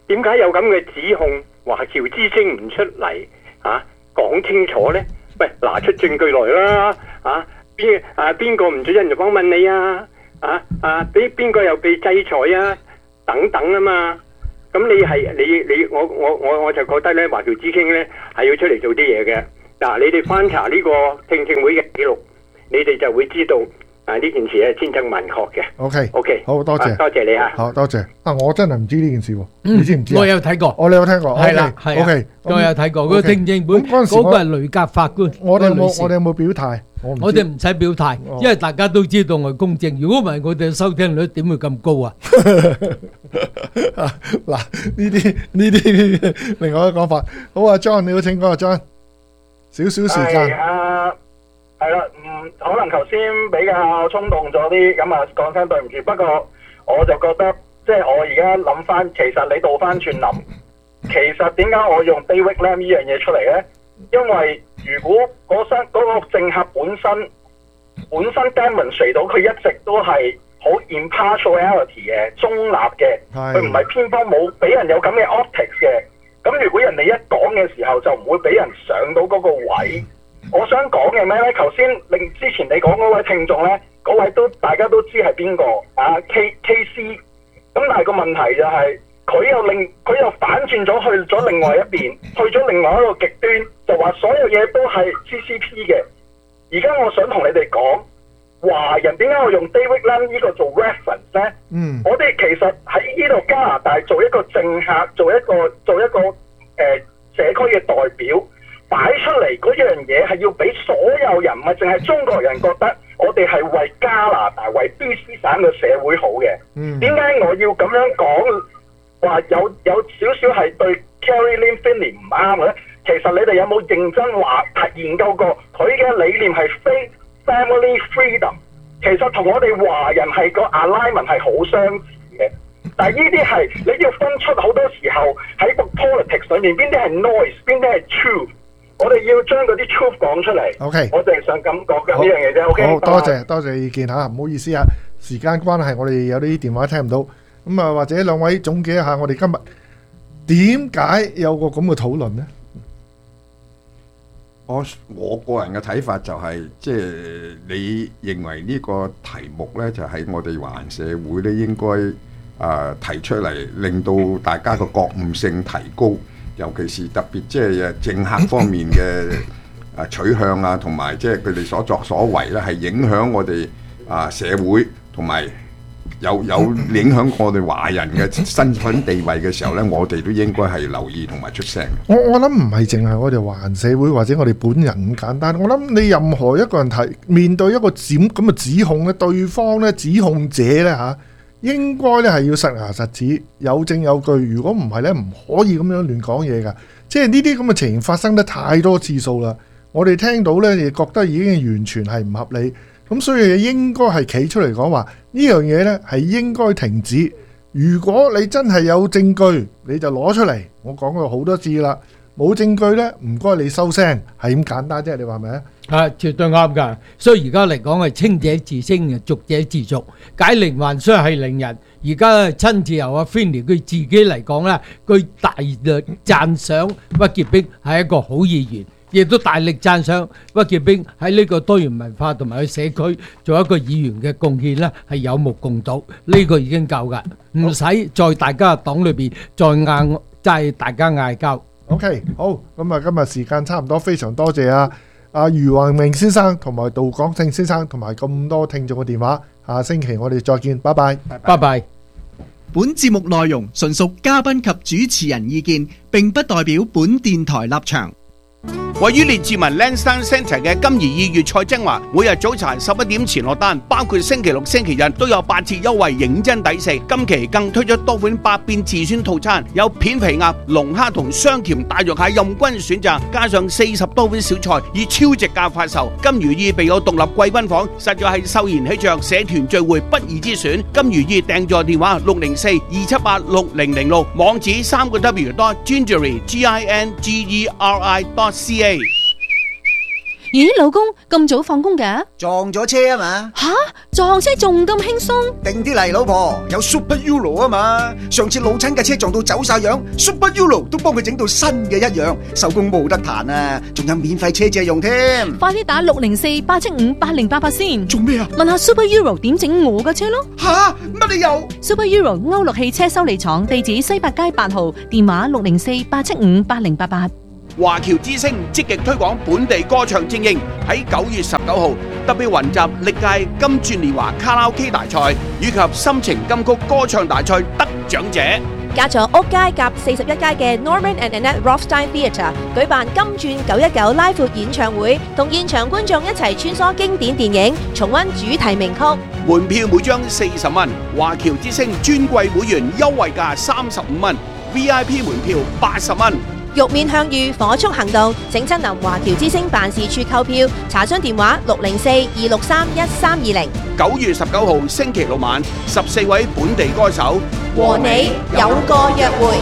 點解有咁嘅指控？華僑之聲唔出嚟啊，講清楚呢？喂，拿出證據來啦！啊，邊啊邊個唔准人訪問你啊？啊啊，俾邊個又被制裁啊？等等啊嘛。咁你係你你我我我我就覺得咧，華僑之聲咧係要出嚟做啲嘢嘅。嗱、啊，你哋翻查呢個聽證會嘅記錄，你哋就會知道啊呢件事係千真萬確嘅。 OK OK， 好多謝、 啊，多謝你啊！ 好多謝啊！我真係唔知呢件事喎， 嗯你知唔知啊？ 我有睇過， 我你有聽過， 係啦， OK， 係啊 OK， 我有睇過嗰個 OK， 聽證會， 咁嗰陣時我嗰個係雷格法官。 我哋有嗰個女士冇我哋有冇表態？我唔知我哋唔使表態， 哦因為大家都知道我係公正。如果唔係，我哋嘅收聽率點會咁高啊？ 嗱，呢啲呢啲另外一個講法。好啊，John，你好，請講啊，John。少少時間。 係啊，係啦，嗯，可能頭先比較衝動咗啲，咁啊講聲對唔住。不過我就覺得，即係我而家諗翻，其實你倒翻轉諗，其實點解我用 David Lam 呢樣嘢出嚟咧？因為如果嗰身嗰個政客本身本身 demonstrate 到佢一直都係好 impartiality 嘅中立嘅，佢唔係偏幫，冇俾人有咁嘅 optics 嘅。咁如果人哋一講嘅時候就唔會俾人上到嗰個位。我想講嘅咩呢？頭先令之前你講嗰位聽眾呢，嗰位都大家都知係邊個啊 K K C。咁但係個問題就係、是、佢又令佢又反轉咗去咗另外一邊，去咗另外一個極端，就話所有嘢都係 C C P 嘅。而家我想同你哋講，華人點解我用 David Lam 呢個做 reference 呢？ 嗯， 我哋其實喺呢度加拿大做一個政客，做一個做一個誒、呃、社區嘅代表，擺出嚟嗰樣嘢係要俾所有人，唔係淨係中國人覺得我哋係為加拿大、為 B C 省嘅社會好嘅。 嗯， 點解我要咁樣講？話有有少少係對 Carrie Lim Finley 唔啱嘅咧？其實你哋有冇認真話研究過佢嘅理念係 faith family freedom？其實同我哋華人係個 alignment 係好相似嘅。但係呢啲係你要分出好多時候喺個 politics 裏面邊啲係 noise，邊啲係 truth。我哋要將嗰啲 truth 講出嚟。 OK， 我哋係想咁講嘅呢樣嘢啫。OK， 好多謝多謝意見嚇，唔好意思啊，時間關係，我哋有啲電話聽唔到。咁啊，或者兩位總結一下，我哋今日點解有個咁嘅討論呢？ 我我個人嘅睇法就係、是，即係你認為呢個題目呢，就喺我哋華人社會呢應該啊、呃、提出嚟，令到大家個覺悟性提高，尤其是特別即係政客方面嘅啊取向啊，同埋即係佢哋所作所為呢，係影響我哋啊社會同埋。有有影響我哋華人嘅身份地位嘅時候呢，我哋都應該係留意同埋出聲。 我我諗唔係淨係我哋華人社會或者我哋本人咁簡單。我諗你任何一個人提面對一個指咁嘅指控咧，對方咧指控者咧嚇，應該咧係要實牙實齒，有證有據。如果唔係咧，唔可以咁樣亂講嘢㗎。即係呢啲咁嘅情形發生得太多次數啦。我哋聽到咧，亦覺得已經完全係唔合理。咁所以應該係企出嚟講話呢樣嘢呢係應該停止。如果你真係有證據，你就攞出嚟。我講過好多次啦，冇證據呢，唔該你收聲，係咁簡單啫。你話係咪啊？ 係絕對啱㗎。所以而家嚟講係清者自清，濁者自濁，解鈴還須繫鈴人。而家親自由阿 Finley 佢自己嚟講咧，佢大力讚賞屈潔冰係一個好議員。亦都大力讚賞屈潔冰喺呢個多元文化同埋佢社區做一個議員嘅貢獻咧，係有目共睹。呢個已經夠噶，唔使再大家黨裏邊再嗌，即係大家嗌交。 OK， 好，咁啊，今日時間差唔多，非常多謝啊阿余宏明先生同埋杜廣正先生同埋咁多聽眾嘅電話。下星期我哋再見，拜拜， 拜拜。 本節目內容純屬嘉賓及主持人意見，並不代表本電台立場。 位於列治文 Lansdowne Centre 嘅金怡意粵菜精華，每日早餐十一點前落單，包括星期六、星期日都有八折優惠，認真抵食。今期更推出多款百變自選套餐，有片皮鴨、龍蝦同雙甜大肉蟹任君選擇，加上四十多款小菜，以超值價發售。金如意備有獨立貴賓房，實在係秀賢喜鵲社團聚會不二之選。金如意訂座電話六零四二七八六零零六，網址三個 W dot gingery G I N G E R I dot C A。 咦，老公咁早放工嘅？ 撞咗車啊嘛！ 吓，撞車仲咁輕鬆？ 定啲嚟，老婆，有 Super Euro 啊嘛！上次老親嘅車撞到走晒樣 ，Super Euro 都幫佢整到新嘅一樣，手工冇得彈啊！仲有免費車借用添。 快啲打六零四八七五八零八八先。 做咩啊？ 問下 Super Euro 點整我嘅車咯。 吓，乜你又 ？Super Euro 歐陸汽車修理廠，地址西八街八號，電話六零四八七五八零八八。 華僑之星積極推廣本地歌唱精英，喺九月十九號特別雲集歷屆金鑽年華卡拉 OK 大賽以及心情金曲歌唱大賽得獎者。 隔咗屋街夾四十一街嘅 Norman and Annette Rothstein Theatre 舉辦金鑽九一九拉闊演唱會，同現場觀眾一齊穿梭經典電影，重溫主題名曲。 門票每張四十蚊，華僑之星尊貴會員優惠價三十五蚊 ，V I P 門票八十蚊。 玉面向隅，火速行動，請親臨華僑之星辦事處購票，查詢電話六零四二六三一三二零。 九月十九號星期六晚，十四位本地歌手和你有個約會。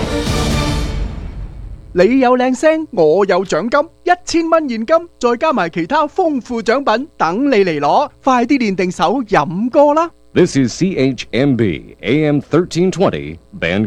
你有靚聲，我有獎金，一千蚊現金，再加埋其他豐富獎品，等你嚟攞，快啲練定手飲歌啦！ This is C H M B A M thirteen twenty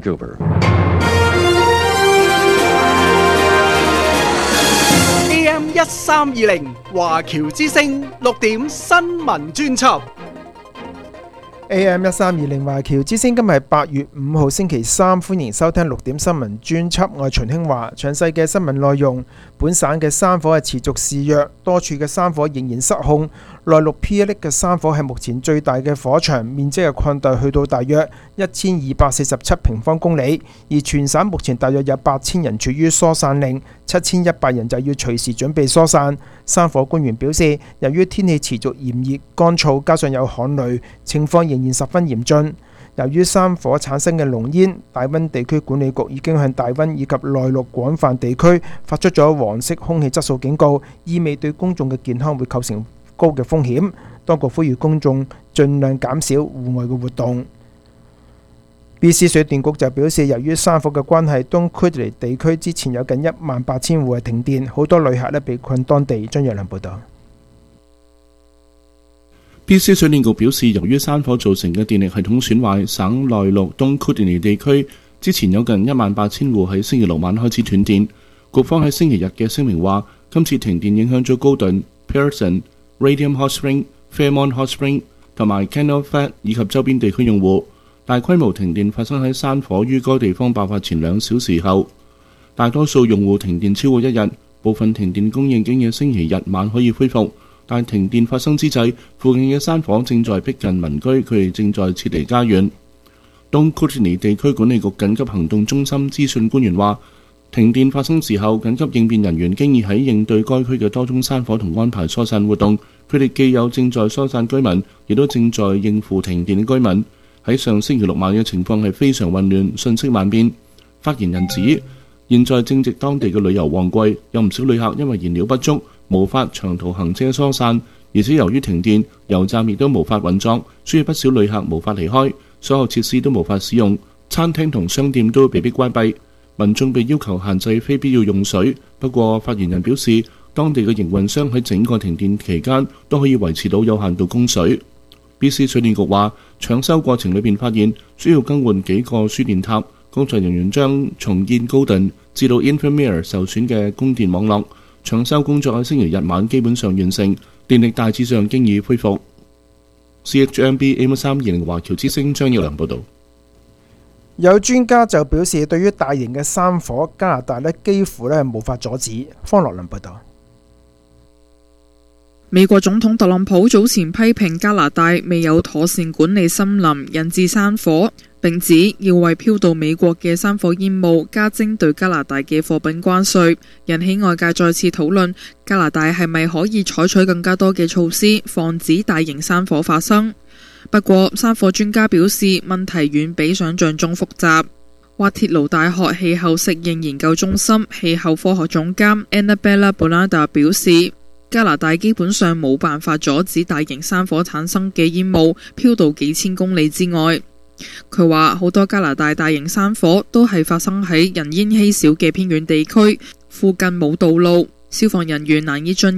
Vancouver。A M 一三二零華僑之聲六點新聞專輯。 A M 一三二零華僑之聲今日係八月五號星期三，歡迎收聽六點新聞專輯。我係秦興華，詳細嘅新聞內容。本省嘅山火係持續肆虐，多處嘅山火仍然失控。內陸 P 一 嘅山火係目前最大嘅火場，面積係擴大去到大約一千二百四十七平方公里，而全省目前大約有八千人處於疏散令，七千一百人就要隨時準備疏散。山火官員表示，由於天氣持續炎熱乾燥，加上有旱雷，情況仍然十分嚴峻。由於山火產生嘅濃煙，大溫地區管理局已經向大溫以及內陸廣泛地區發出咗黃色空氣質素警告，意味對公眾嘅健康會構成高嘅風險。當局呼籲公眾盡量減少戶外嘅活動。B C 水電局就表示，由於山火嘅關係，東 Kootenay 地區之前有近一萬八千戶係停電，好多旅客咧被困當地。張若良報導。 B C 水電局表示，由於山火造成嘅電力系統損壞，省內陸東 Kootenay 地區之前有近一萬八千戶喺星期六晚開始斷電。局方喺星期日嘅聲明話，今次停電影響咗高頓、Pearson、Radium Hot Spring、Fairmont Hot Spring 同埋 Canal Flat 以及周邊地區用戶。大規模停電發生喺山火於該地方爆發前兩小時後，大多數用戶停電超過一日，部分停電供應經嘅星期日晚可以恢復。但停電發生之際，附近嘅山火正在逼近民居，佢哋正在撤離家園。東 Kootenay 地區管理局緊急行動中心資訊官員話，停電發生時候，緊急應變人員經已喺應對該區嘅多宗山火同安排疏散活動。佢哋既有正在疏散居民，亦都正在應付停電嘅居民。喺上星期六晚嘅情況係非常混亂，信息萬變。發言人指，現在正值當地嘅旅遊旺季，有唔少旅客因為燃料不足，無法長途行車疏散，而且由於停電，油站亦都無法運作，所以不少旅客無法離開，所有設施都無法使用，餐廳同商店都被迫關閉，民眾被要求限制非必要用水。不過，發言人表示，當地嘅營運商喺整個停電期間都可以維持到有限度供水。B C 水電局話，搶修過程裏邊發現需要更換幾個輸電塔，工作人員將重建高頓至到 Infirmary 受損嘅供電網絡。搶修工作喺星期日晚基本上完成，電力大致上經已恢復。C H M B A M 三二零華僑之聲張耀良報導。 有專家就表示，對於大型嘅山火，加拿大咧幾乎咧係無法阻止。方樂倫報導。 美國總統特朗普早前批評加拿大未有妥善管理森林，引致山火，並指要為飄到美國嘅山火煙霧加徵對加拿大嘅貨品關稅，引起外界再次討論加拿大係咪可以採取更加多嘅措施，防止大型山火發生。不過，山火專家表示問題遠比想象中複雜。滑鐵盧大學氣候適應研究中心氣候科學總監 Annabella Bonada 表示，加拿大基本上冇辦法阻止大型山火產生嘅煙霧飄到幾千公里之外。佢話好多加拿大大型山火都係發生喺人煙稀少嘅偏遠地區，附近冇道路，消防人員難以進入。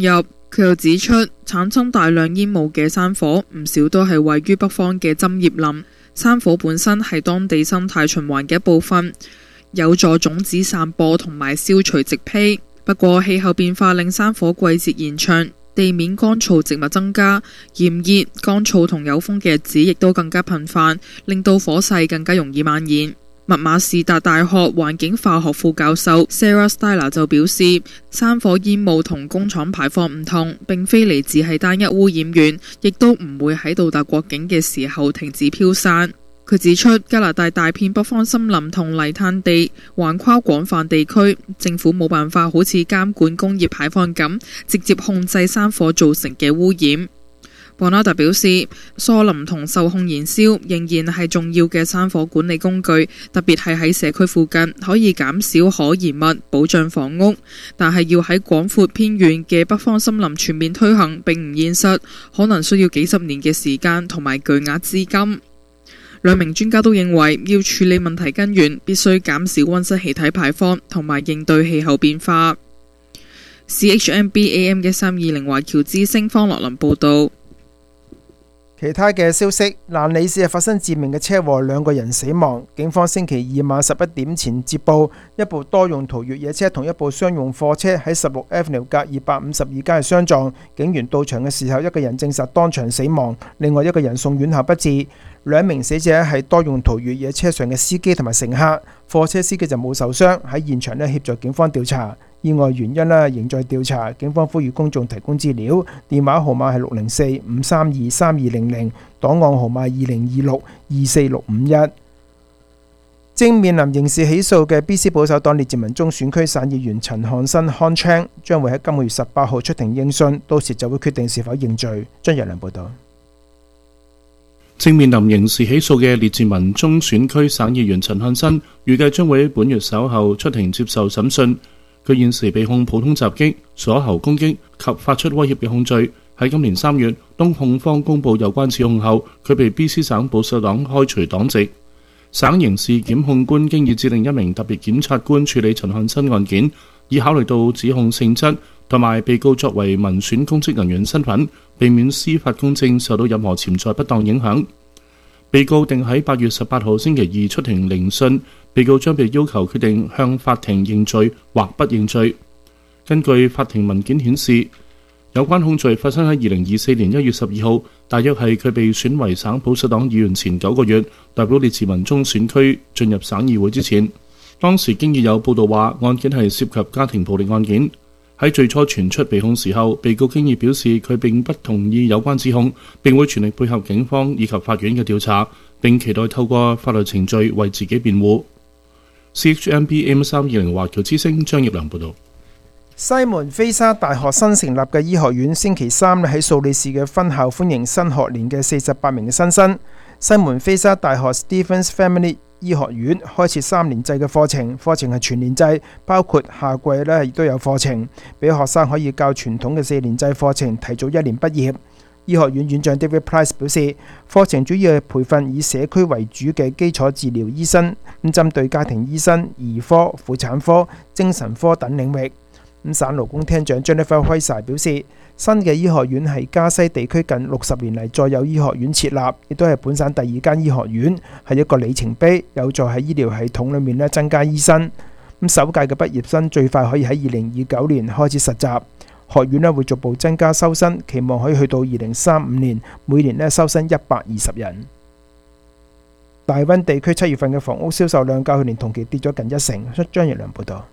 佢又指出，產生大量煙霧嘅山火，唔少都係位於北方嘅針葉林。山火本身係當地生態循環嘅一部分，有助種子散播同埋消除植被。不過氣候變化令山火季節延長，地面乾燥植物增加，炎熱、乾燥同有風嘅日子亦都更加頻繁，令到火勢更加容易蔓延。密馬士達大學環境化學副教授 Sarah Styler 就表示，山火煙霧同工廠排放唔同，並非嚟自係單一污染源，亦都唔會喺到達國境嘅時候停止飄散。佢指出，加拿大大片北方森林同泥炭地橫跨廣泛地區，政府冇辦法好似監管工業排放咁，直接控制山火造成嘅污染。博納特表示，疏林同受控燃燒仍然係重要嘅山火管理工具，特別係喺社區附近，可以減少可燃物，保障房屋。但係要喺廣闊偏遠嘅北方森林全面推行並唔現實，可能需要幾十年嘅時間同埋巨額資金。兩名專家都認為，要處理問題根源，必須減少溫室氣體排放同埋應對氣候變化。C H M B A M 一三二零華僑之聲方樂林報導。 其他嘅消息，蘭里市係發生致命嘅車禍，兩個人死亡。警方星期二晚十一點前接報，一部多用途越野車同一部商用貨車喺十六 Avenue 隔二百五十二街相撞。警員到場嘅時候，一個人證實當場死亡，另外一個人送院後不治。兩名死者係多用途越野車上嘅司機同埋乘客，貨車司機就冇受傷，喺現場咧協助警方調查。意外原因咧仍在調查，警方呼籲公眾提供資料，電話號碼係六零四五三二三二零零，檔案號碼二零二六二四六五一。正面臨刑事起訴嘅 B C 保守黨列治文中選區省議員陳漢新 Han Chang 將會喺今個月十八號出庭應訊，到時就會決定是否認罪。張日良報導。 正面臨刑事起訴嘅列治文中選區省議員陳漢新，預計將會喺本月稍後出庭接受審訊。佢現時被控普通襲擊、鎖喉攻擊及發出威脅嘅控罪。喺今年三月，當控方公佈有關指控後，佢被 B C 省保守黨開除黨籍。省刑事檢控官經已指令一名特別檢察官處理陳漢新案件，以考慮到指控性質同埋被告作為民選公職人員身份，避免司法公正受到任何潛在不當影響。被告定喺八月十八號星期二出庭聆訊，被告將被要求決定向法庭認罪或不認罪。根據法庭文件顯示，有關控罪發生喺二零二四年一月十二號，大約係佢被選為省保守黨議員前九個月，代表列治文中選區進入省議會之前。當時經已有報道話案件係涉及家庭暴力案件。喺最初傳出被控時候，被告經已表示佢並不同意有關指控，並會全力配合警方以及法院嘅調查，並期待透過法律程序為自己辯護。C H M B M 三二零華僑之聲張業良報導。 西門菲沙大學新成立嘅醫學院星期三喺素里市嘅分校歡迎新學年嘅四十八名嘅新生。西門菲沙大學 Stephens Family醫學院開設三年制嘅課程，課程係全年制，包括夏季咧亦都有課程，俾學生可以較傳統嘅四年制課程提早一年畢業。醫學院院長 David Price 表示，課程主要係培訓以社區為主嘅基礎治療醫生，咁針對家庭醫生、兒科、婦產科、精神科等領域。咁省勞工廳長 Jennifer Weiser 表示，新嘅醫學院係加西地區近六十年嚟再有醫學院設立，亦都係本省第二間醫學院，係一個里程碑，有助喺醫療系統裏面咧增加醫生。咁首屆嘅畢業生最快可以喺二零二九年開始實習，學院咧會逐步增加收生，期望可以去到二零三五年每年咧收生一百二十人。大溫地區七月份嘅房屋銷售量較去年同期跌咗近一成。張日良報導。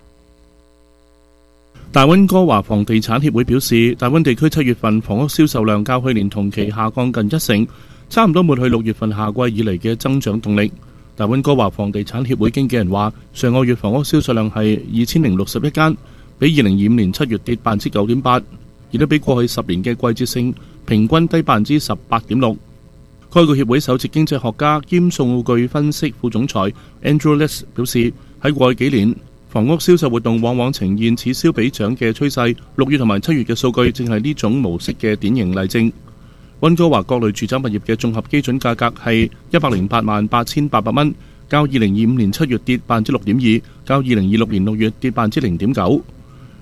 大溫哥華房地產協會表示，大溫地區七月份房屋銷售量較去年同期下降近一成，差唔多抹去六月份夏季以嚟嘅增長動力。大溫哥華房地產協會經紀人話，上個月房屋銷售量係二千零六十一間，比二零二五年七月跌百分之九點八，亦都比過去十年嘅季節性平均低百分之十八點六。該個協會首席經濟學家兼數據分析副總裁 Andrew Less 表示，喺過去幾年，房屋銷售活動往往呈現此消彼長嘅趨勢，六月同埋七月嘅數據正係呢種模式嘅典型例證。溫哥華各類住宅物業嘅綜合基準價格係一百零八萬八千八百蚊，較二零二五年七月跌百分之六點二，較二零二六年六月跌百分之零點九。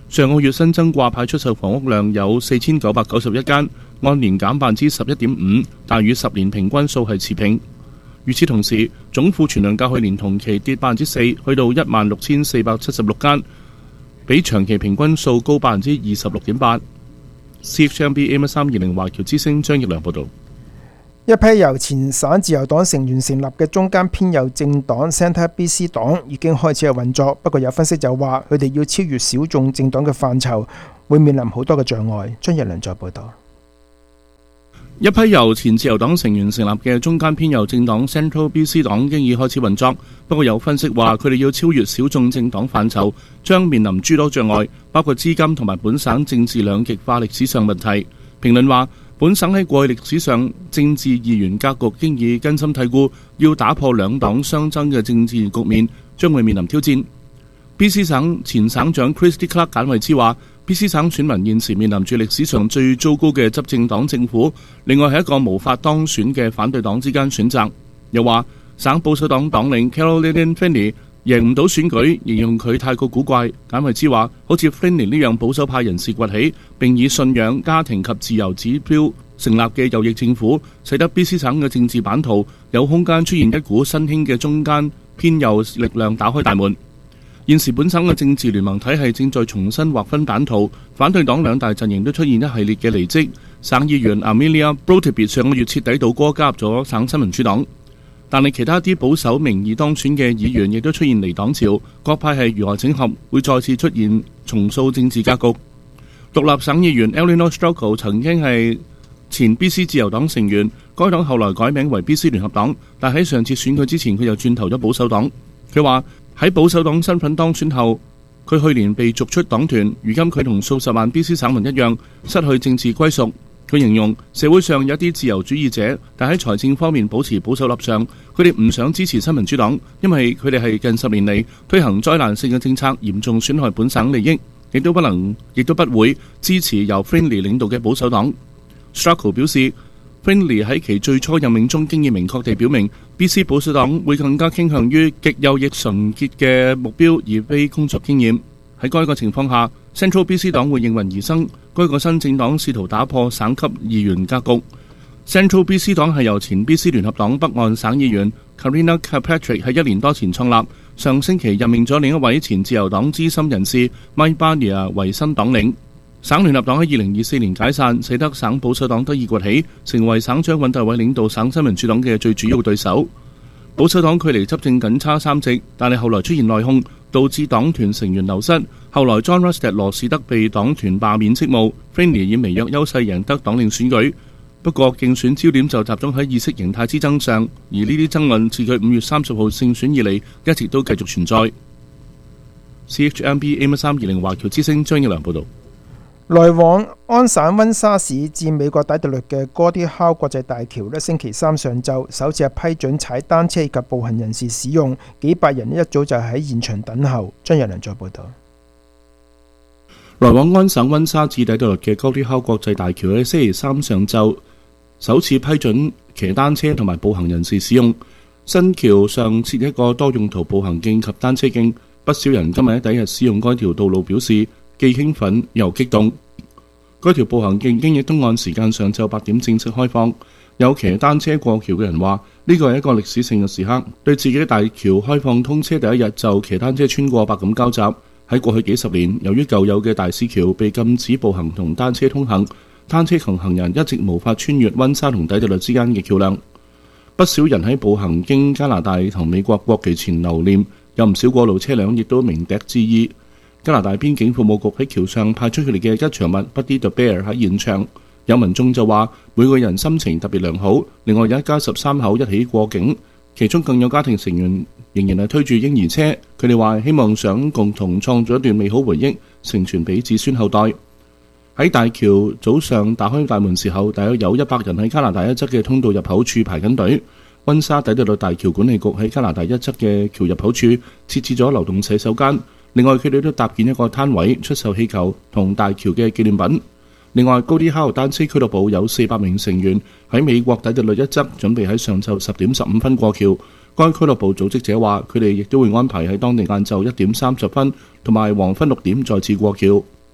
上個月新增掛牌出售房屋量有四千九百九十一間，按年減百分之十一點五，但與十年平均數係持平。與此同時，總庫存量較去年同期跌百分之四，去到一萬六千四百七十六間，比長期平均數高百分之二十六點八。C H M B A M 三二零華僑之聲張奕良報導。 一批由前省自由黨成員成立嘅中間偏右政黨 Centre B C 黨已經開始係運作，不過有分析就話佢哋要超越小眾政黨嘅範疇，會面臨好多嘅障礙。張日良再報導。 一批由前自由黨成員成立嘅中間偏右政黨 Central B C 黨經已開始運作，不過有分析話佢哋要超越小眾政黨範疇，將面臨諸多障礙，包括資金同埋本省政治兩極化歷史上問題。評論話，本省喺過去歷史上政治二元格局經已根深蒂固，要打破兩黨相爭嘅政治局面，將會面臨挑戰。B C 省前省長 Christy Clark 簡惠之話 ，B C 省選民現時面臨住歷史上最糟糕嘅執政黨政府，另外係一個無法當選嘅反對黨之間選擇。又話省保守黨黨領 Caroline Finley 贏唔到選舉，形容佢太過古怪。簡惠之話，好似 Finley 呢樣保守派人士崛起，並以信仰、家庭及自由指標成立嘅右翼政府，使得 B C 省嘅政治版圖有空間出現一股新興嘅中間偏右力量打開大門。現時本省嘅政治聯盟體系正在重新劃分版圖，反對黨兩大陣營都出現一系列嘅離職。省議員 Amelia Brotibit 上個月徹底倒戈加入咗省新民主黨。但係其他啲保守名義當選嘅議員亦都出現離黨潮，各派系如何整合，會再次出現重塑政治格局。獨立省議員 Eleanor Strogo 曾經係前 B C 自由黨成員，該黨後來改名為 B C 聯合黨，但喺上次選舉之前佢又轉投咗保守黨。佢話喺保守黨身份當選後，佢去年被逐出黨團，如今佢同數十萬 B C 省民一樣失去政治歸屬。佢形容社會上有一啲自由主義者，但喺財政方面保持保守立場。佢哋唔想支持新民主黨，因為佢哋係近十年嚟推行災難性嘅政策，嚴重損害本省利益，亦都不能，亦都不會支持由 Finley 領導嘅保守黨。Stracco 表示 ，Finley 喺其最初任命中經已明確地表明 ，B C 保守黨會更加傾向於極右翼純潔嘅目標，而非工作經驗。喺該個情況下 ，Central B C 黨會應運而生。該個新政黨試圖打破省級議員格局。Central B C 黨係由前 B C 聯合黨北岸省議員 Karina Kirkpatrick 喺一年多前創立，上星期任命咗另一位前自由黨資深人士 Mike Barnier 為新黨領。省聯合黨喺二零二四年解散，使得省保守黨得以崛起，成為省長尹大偉領導省新民主黨嘅最主要對手。保守黨距離執政僅差三席，但係後來出現內訌，導致黨團成員流失。後來 John Rustad 羅士德被黨團罷免職務 ，Finley 以微弱優勢贏得黨領選舉。不過競選焦點就集中喺意識形態之爭上，而呢啲爭論自佢五月三十號勝選以嚟，一直都繼續存在。C H M B A M 三二零華僑之聲張奕良報導。 來往安省溫莎市至美國底特律嘅哥迪考國際大橋呢，星期三上晝首次係批准踩單車及步行人士使用，幾百人一早就喺現場等候。張日良再報導。 來往安省溫莎至底特律嘅哥迪考國際大橋喺星期三上晝首次批准騎單車同埋步行人士使用。新橋上設一個多用途步行徑及單車徑，不少人今日喺第一日使用該條道路表示既興奮又激動。該條步行徑經已東岸時間上晝八點正式開放。有騎單車過橋嘅人話：呢個係一個歷史性嘅時刻，對自己大橋開放通車第一日就騎單車穿過百感交集。喺過去幾十年，由於舊有嘅大使橋被禁止步行同單車通行，單車同行人一直無法穿越溫莎同底特律之間嘅橋梁。不少人喺步行經加拿大同美國國旗前留念，有唔少過路車輛亦都鳴笛致意。加拿大邊境服務局喺橋上派出佢哋嘅吉祥物 Buddy the Bear 喺現場。有民眾就話每個人心情特別良好。另外有一家十三口一起過境，其中更有家庭成員仍然係推住嬰兒車。佢哋話希望想共同創造一段美好回憶，承傳俾子孫後代。喺大橋早上打開大門時候，大約有一百人喺加拿大一側嘅通道入口處排緊隊。溫莎底特律大橋管理局喺加拿大一側嘅橋入口處設置咗流動洗手間。另外佢哋都搭建一個攤位出售氣球同大橋嘅紀念品。另外高迪考單車俱樂部有四百名成員喺美國底特律一側準備喺上晝十點十五分過橋。該俱樂部組織者話佢哋亦都會安排喺當地晏晝一點三十分同埋黃昏六點再次過橋。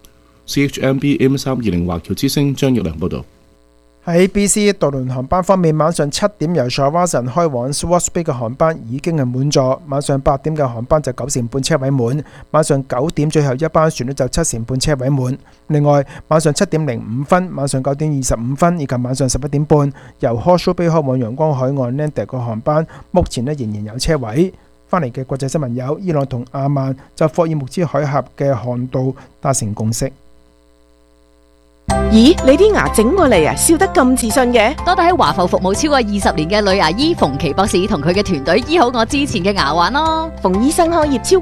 C H M B A M 三二零華僑之聲張玉良報導。 喺 B C 渡輪航班方面，晚上七點由 Chawasan 開往 Swartz Bay 嘅航班已經係滿座，晚上八點嘅航班就九成半車位滿，晚上九點最後一班船呢就七成半車位滿。另外，晚上七點零五分、晚上九點二十五分以及晚上十一點半由 Horseshoe Bay 開往陽光海岸 Nanded 嘅航班，目前呢仍然有車位。翻嚟嘅國際新聞有伊朗同阿曼就霍爾木茲海峽嘅航道達成共識。 咦，你啲牙整過嚟啊，笑得咁自信嘅？ 多得喺華埠服務超過二十年嘅女牙醫馮琪博士同佢嘅團隊醫好我之前嘅牙患咯。 馮醫生開業超